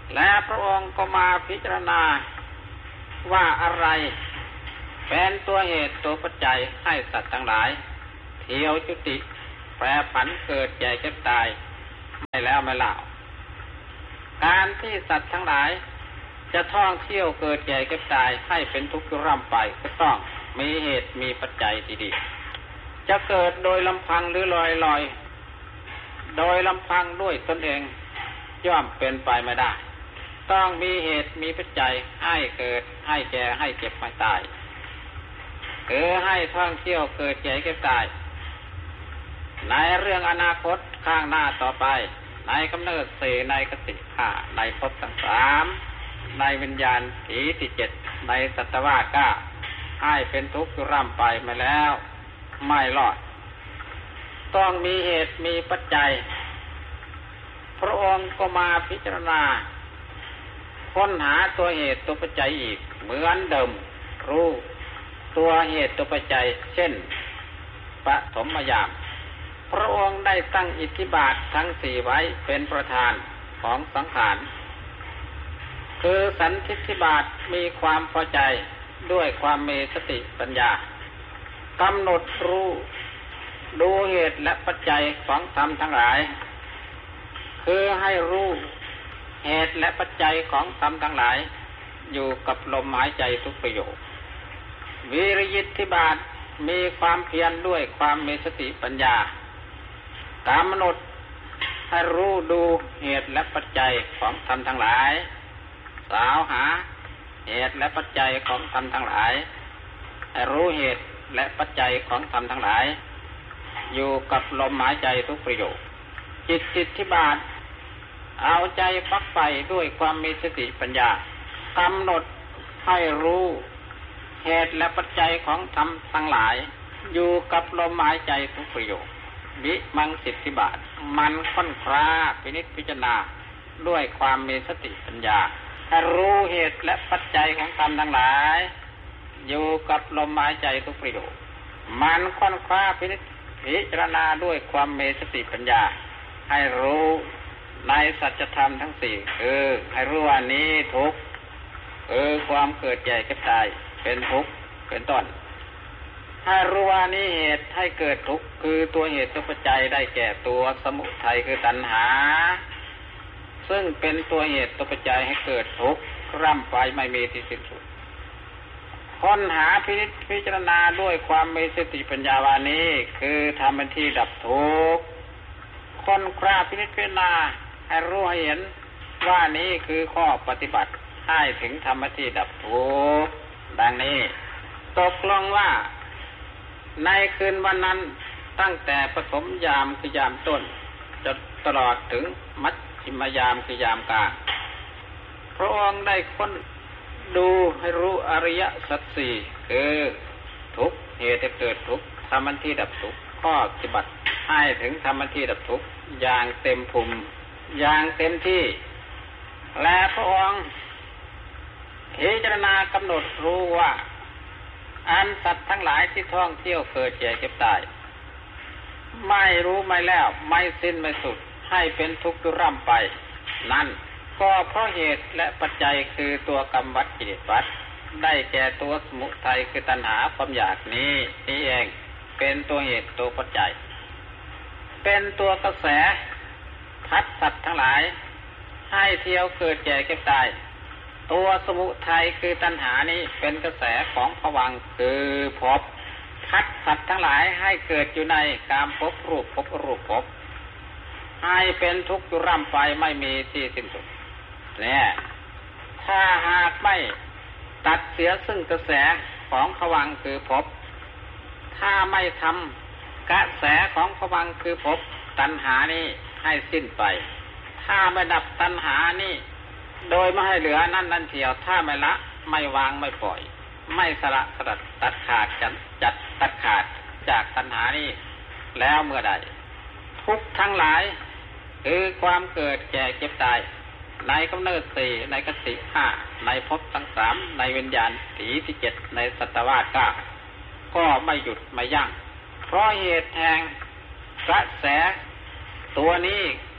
และพระองค์ก็มาพิจารณาว่าอะไรเป็นตัวเหตุตัวปัจจัยให้สัตว์ทั้งหลายเที่ยวจุติแปรผันเกิดใหญ่เก็บตายไม่แล้วไม่เล่าการที่สัตว์ทั้งหลายจะท่องเที่ยวเกิดใหญ่เก็บตายให้เป็นทุกข์ร่ำไปก็ต้องมีเหตุมีปัจจัยดีๆจะเกิดโดยลำพังหรือลอยๆโดยลำพังด้วยตนเองย่อมเป็นไปไม่ได้ต้องมีเหตุมีปัจจัยให้เกิดให้แก่ให้เจ็บให้ตายให้ท่องเที่ยวเกิดใหญ่เก็บตายในเรื่องอนาคตข้างหน้าต่อไปในกำเนิดสี่ในกติห้าในภพทั้งสามในวิญญาณถีที่เจ็ดในสัตวาสให้เป็นทุกข์ร่ำไปมาแล้วไม่รอดต้องมีเหตุมีปัจจัยพระองค์ก็มาพิจารณาค้นหาตัวเหตุตัวปัจจัยอีกเหมือนเดิมรู้ตัวเหตุตัวปัจจัยเช่นปฐมยามพระองค์ได้ตั้งอิทธิบาททั้งสี่ไว้เป็นประธานของสังขารคือสันทิฏฐิบาทมีความพอใจด้วยความมีสติปัญญากำหนดรู้ดูเหตุและปัจจัยของธรรมทั้งหลายคือให้รู้เหตุและปัจจัยของธรรมทั้งหลายอยู่กับลมหายใจทุกประโยควิริยิทธิบาทมีความเพียรด้วยความมีสติปัญญากำหนดให้รู้ดูเหตุและปัจจัยของธรรมทั้งหลายสาวหาเหตุและปัจจัยของธรรมทั้งหลายให้รู้เหตุและปัจจัยของธรรมทั้งหลายอยู่กับลมหายใจทุกประโยคจิตสิทธิบาทเอาใจฝักใฝ่ด้วยความมีสติปัญญากำหนดให้รู้เหตุและปัจจัยของธรรมทั้งหลายอยู่กับลมหายใจทุกประโยควิมังสิทธิบาทมันค้นคว้าพินิจพิจารณาด้วยความมีสติปัญญาให้รู้เหตุและปัจจัยของธรรมทั้งหลายอยู่กับลมหายใจทุกประโยคมันค้นคว้าพินิจพิจารณาด้วยความมีสติปัญญาให้รู้ในสัจธรรมทั้งสี่คือให้รู้ว่านี้ทุกข์ความเกิดแก่เก็บตายเป็นทุกข์เป็นต้นให้รู้ว่านี้เหตุให้เกิดทุกข์คือตัวเหตุตัวปัจจัยได้แก่ตัวสมุทัยคือตัณหาซึ่งเป็นตัวเหตุตัวปัจจัยให้เกิดทุกข์ร่ำไปไม่มีที่สิ้นสุดค้นหาพิจารณาด้วยความมีสติปัญญาวานี้คือทำเป็นที่ดับทุกข์ค้นคว้าพิจารณาให้รู้ให้เห็นว่านี้คือข้อปฏิบัติให้ถึงธรรมที่ดับทุกข์ดังนี้ตกลงว่าในคืนวันนั้นตั้งแต่ปฐมยามคือยามต้นจนตลอดถึงมัชฌิมยามคือยามกลางพระองค์ได้ค้นดูให้รู้อริยสัจสี่คือทุกข์เหตุให้เกิดทุกข์ธรรมที่ดับทุกข์ข้อปฏิบัติให้ถึงธรรมที่ดับทุกข์อย่างเต็มภูมิอย่างเต็มที่และพระองค์พิจารณากำหนดรู้ว่าอันสัตว์ทั้งหลายที่ท่องเที่ยวเกิดแก่เก็บตายไม่รู้ไม่แล้วไม่สิ้นไม่สุดให้เป็นทุกข์ร่ำไปนั่นก็เพราะเหตุและปัจจัยคือตัวกรรมวัฏกิเลสวัฏได้แก่ตัวสมุทัยคือตัณหาความอยากนี้เองเป็นตัวเหตุตัวปัจจัยเป็นตัวกระแสพัดสัตว์ทั้งหลายให้เที่ยวเกิดแก่เก็บตายตัวสมุทัยคือตัณหานี้เป็นกระแสของภวังค์คือภพพัดสัตว์ทั้งหลายให้เกิดอยู่ในกามภพรูปภพภพให้เป็นทุกข์ร่ำไปไม่มีที่สิ้นสุดเนี่ยถ้าหากไม่ตัดเสียซึ่งกระแสของภวังค์คือภพถ้าไม่ทำกระแสของภวังค์คือภพตัณหานี้ให้สิ้นไปถ้าไม่ดับตัณหานี้โดยไม่ให้เหลือนั่นเทียวถ้าไม่ละไม่วางไม่ปล่อยไม่สละสลัดตัดขาดจัดตัดขาดจากตัณหานี้แล้วเมื่อใดทุกข์ทั้งหลายคือความเกิดแก่เจ็บตายในกำเนิดสี่ในกติห้าในภพทั้งสามในวิญญาณถีที่เจ็ดในสัตวาสก็ไม่หยุดไม่ยั้งเพราะเหตุแห่งกระแสตัวนี้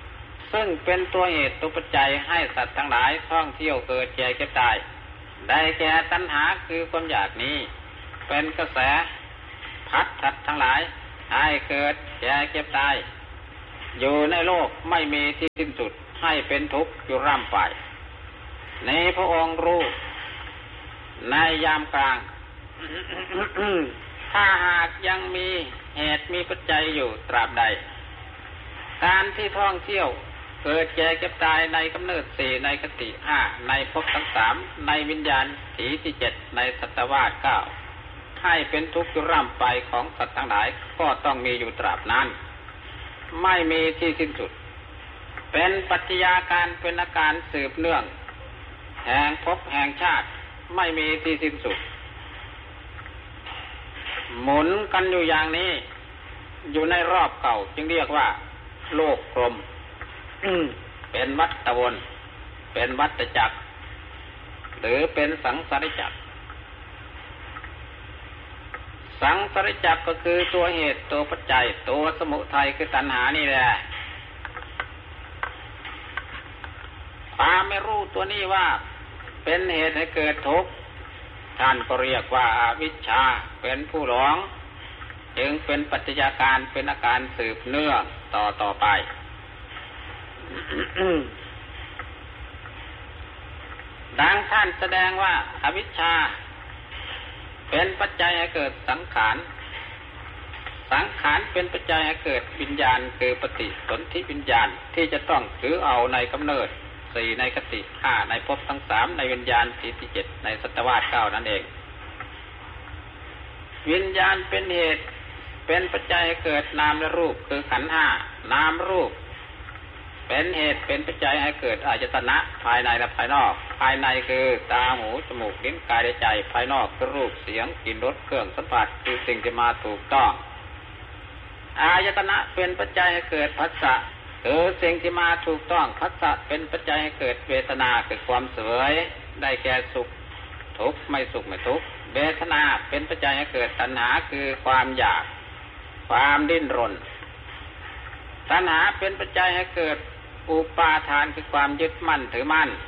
ซึ่งเป็นตัวเหตุตัวปัจจัยให้สัตว์ทั้งหลายท่องเที่ยวเกิดแก่เก็บตายได้แก่ตัณหาคือความอยากนี้เป็นกระแสพัดสัตว์ทั้งหลายให้เกิดแก่เก็บตายอยู่ในโลกไม่มีที่สิ้นสุดให้เป็นทุกข์อยู่ร่ำไปในพระองค์รู้ในยามกลาง ถ้าหากยังมีเหตุมีปัจจัยอยู่ตราบใดการที่ท่องเที่ยวเกิดแก่เก็บตายในกำเนิด4ในคติ5ในภพทั้ง3ในวิญญาณถีที่7ในสัตวาส9ให้เป็นทุกข์อยู่ร่ำไปของสัตว์ทั้งหลายก็ต้องมีอยู่ตราบนั้นไม่มีที่สิ้นสุดเป็นปัจจัยการเป็นอาการสืบเนื่องแห่งภพแห่งชาติไม่มีที่สิ้นสุดหมุนกันอยู่อย่างนี้อยู่ในรอบเก่าจึงเรียกว่าโลกกลม เป็นวัฏวนเป็นวัฏจักรหรือเป็นสังสารจักรสังสารจักรก็คือตัวเหตุตัวปัจจัยตัวสมุทัยคือตัณหานี่แหละความไม่รู้ตัวนี้ว่าเป็นเหตุให้เกิดทุกข์ท่านก็เรียกว่าอวิชชาเป็นผู้หลงจึงเป็นปัจจัยการเป็นอาการสืบเนื่องต่อไป ดังท่านแสดงว่าอวิชชาเป็นปัจจัยให้เกิดสังขารสังขารเป็นปัจจัยให้เกิดวิญญาณคือปฏิสนธิวิญญาณที่จะต้องถือเอาในกำเนิด4ในคติ5ในภพทั้ง3ในวิญญาณที่7ในสัตวาส9นั่นเองวิญญาณเป็นเหตุเป็นปัจจัยให้เกิดนามและรูปคือขันธ์5นามรูปเป็นเหตุเป็นปัจจัยให้เกิดอายตนะภายในและภายนอกภายในคือตาหูจมูกลิ้นกายและใจภายนอกคือรูปเสียงกลิ่นรสเครื่องสัมผัสคือสิ่งที่มาถูกต้องอายตนะเป็นปัจจัยให้เกิดผัสสะคือสิ่งที่มาถูกต้องผัสสะเป็นปัจจัยให้เกิดเวทนาคือความเสวยได้แก่สุขทุกข์ไม่สุขไม่ทุกข์เวทนาเป็นปัจจัยให้เกิดตัณหาคือความอยากความดิ้นรนตัณหาเป็นปัจจัยให้เกิดอุปาทานคือความยึดมั่นถือมั่น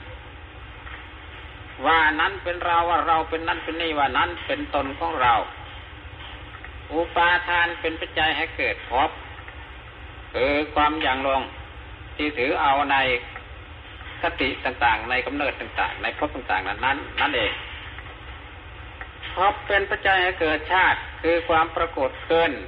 ว่านั้นเป็นเราว่าเราเป็นนั้นเป็นนี่ว่านั้นเป็นตนของเราอุปาทานเป็นปัจจัยให้เกิดภพคือความอย่างลงที่ถือเอาในคติต่างๆในกำเนิดต่างๆในภพต่างๆนั้นเองภพเป็นปัจจัยให้เกิดชาติคือความปรากฏขึ้น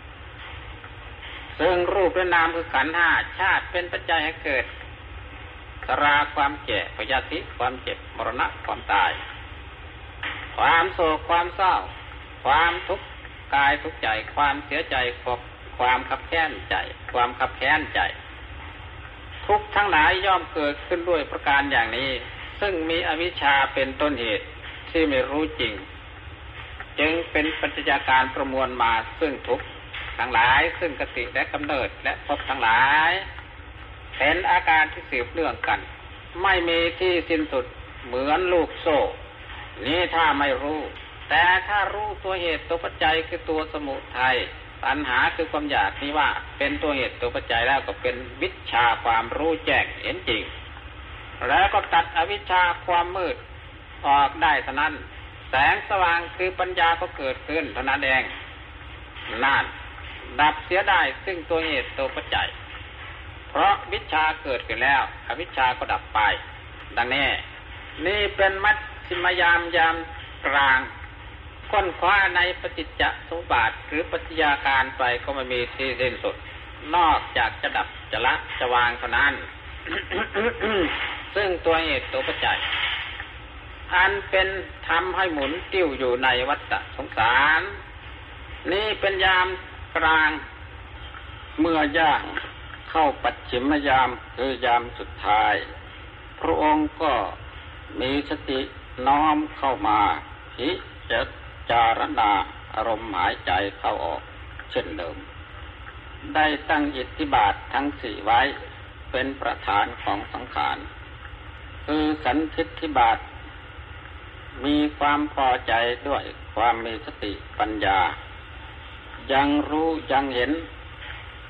ซึ่งรูปและนามคือขันธ์5ชาติเป็นปัจจัยให้เกิดชราความแก่พยาธิความเจ็บมรณะความตายความโศกความเศร้าความทุกข์กายทุกข์ใจความเสียใจความขับแค้นใจความขับแค้นใจทุกข์ทั้งหลายย่อมเกิดขึ้นด้วยประการอย่างนี้ซึ่งมีอวิชชาเป็นต้นเหตุที่ไม่รู้จริงจึงเป็นปัจจัยการประมวลมาซึ่งทุกข์ทั้งหลายซึ่งกติและกำเนิดและภพทั้งหลายเป็นอาการที่สืบเนื่องกันไม่มีที่สิ้นสุดเหมือนลูกโซ่นี้ถ้าไม่รู้แต่ถ้ารู้ตัวเหตุตัวปัจจัยคือตัวสมุทัยตัณหาคือความอยากนี้ว่าเป็นตัวเหตุตัวปัจจัยแล้วก็เป็นวิชชาความรู้แจ้งเห็นจริงแล้วก็ตัดอวิชชาความมืดออกได้เท่านั้นแสงสว่างคือปัญญาก็เกิดขึ้นเท่านั้นเองนั่นดับเสียได้ซึ่งตัวเหตุตัวปัจจัยเพราะวิชชาเกิดขึ้นแล้วอวิชชาก็ดับไปดังนี้นี่เป็นมัชฌิมยามยามกลางค้นคว้าในปฏิจจสมุปบาทหรือปัจจัยการไปก็ไม่มีที่สิ้นสุดนอกจากจะดับจะละจะวางเท่านั้น ซึ่งตัวเหตุตัวปัจจัยอันเป็นทำให้หมุนติ้วอยู่ในวัฏสงสารนี่เป็นยามกลางเมื่อย่างเข้าปัจฉิมยามคือยามสุดท้ายพระองค์ก็มีสติน้อมเข้ามาพิจารณาอารมณ์หายใจเข้าออกเช่นเดิมได้ตั้งอิทธิบาททั้ง4ไว้เป็นประธานของสังขารคือสันทิฏฐิบาทมีความพอใจด้วยความมีสติปัญญายังรู้ยังเห็น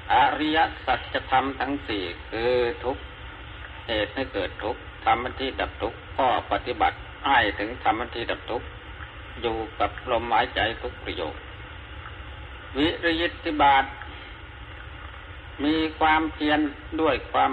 อริยสัจธรรมทั้งสี่คือทุกข์เหตุให้เกิดทุกข์ธรรมที่ดับทุกข์ก็ปฏิบัติให้ถึงธรรมที่ดับทุกข์อยู่กับลมหายใจทุกประโยควิริยิตติบาทมีความเพียรด้วยความ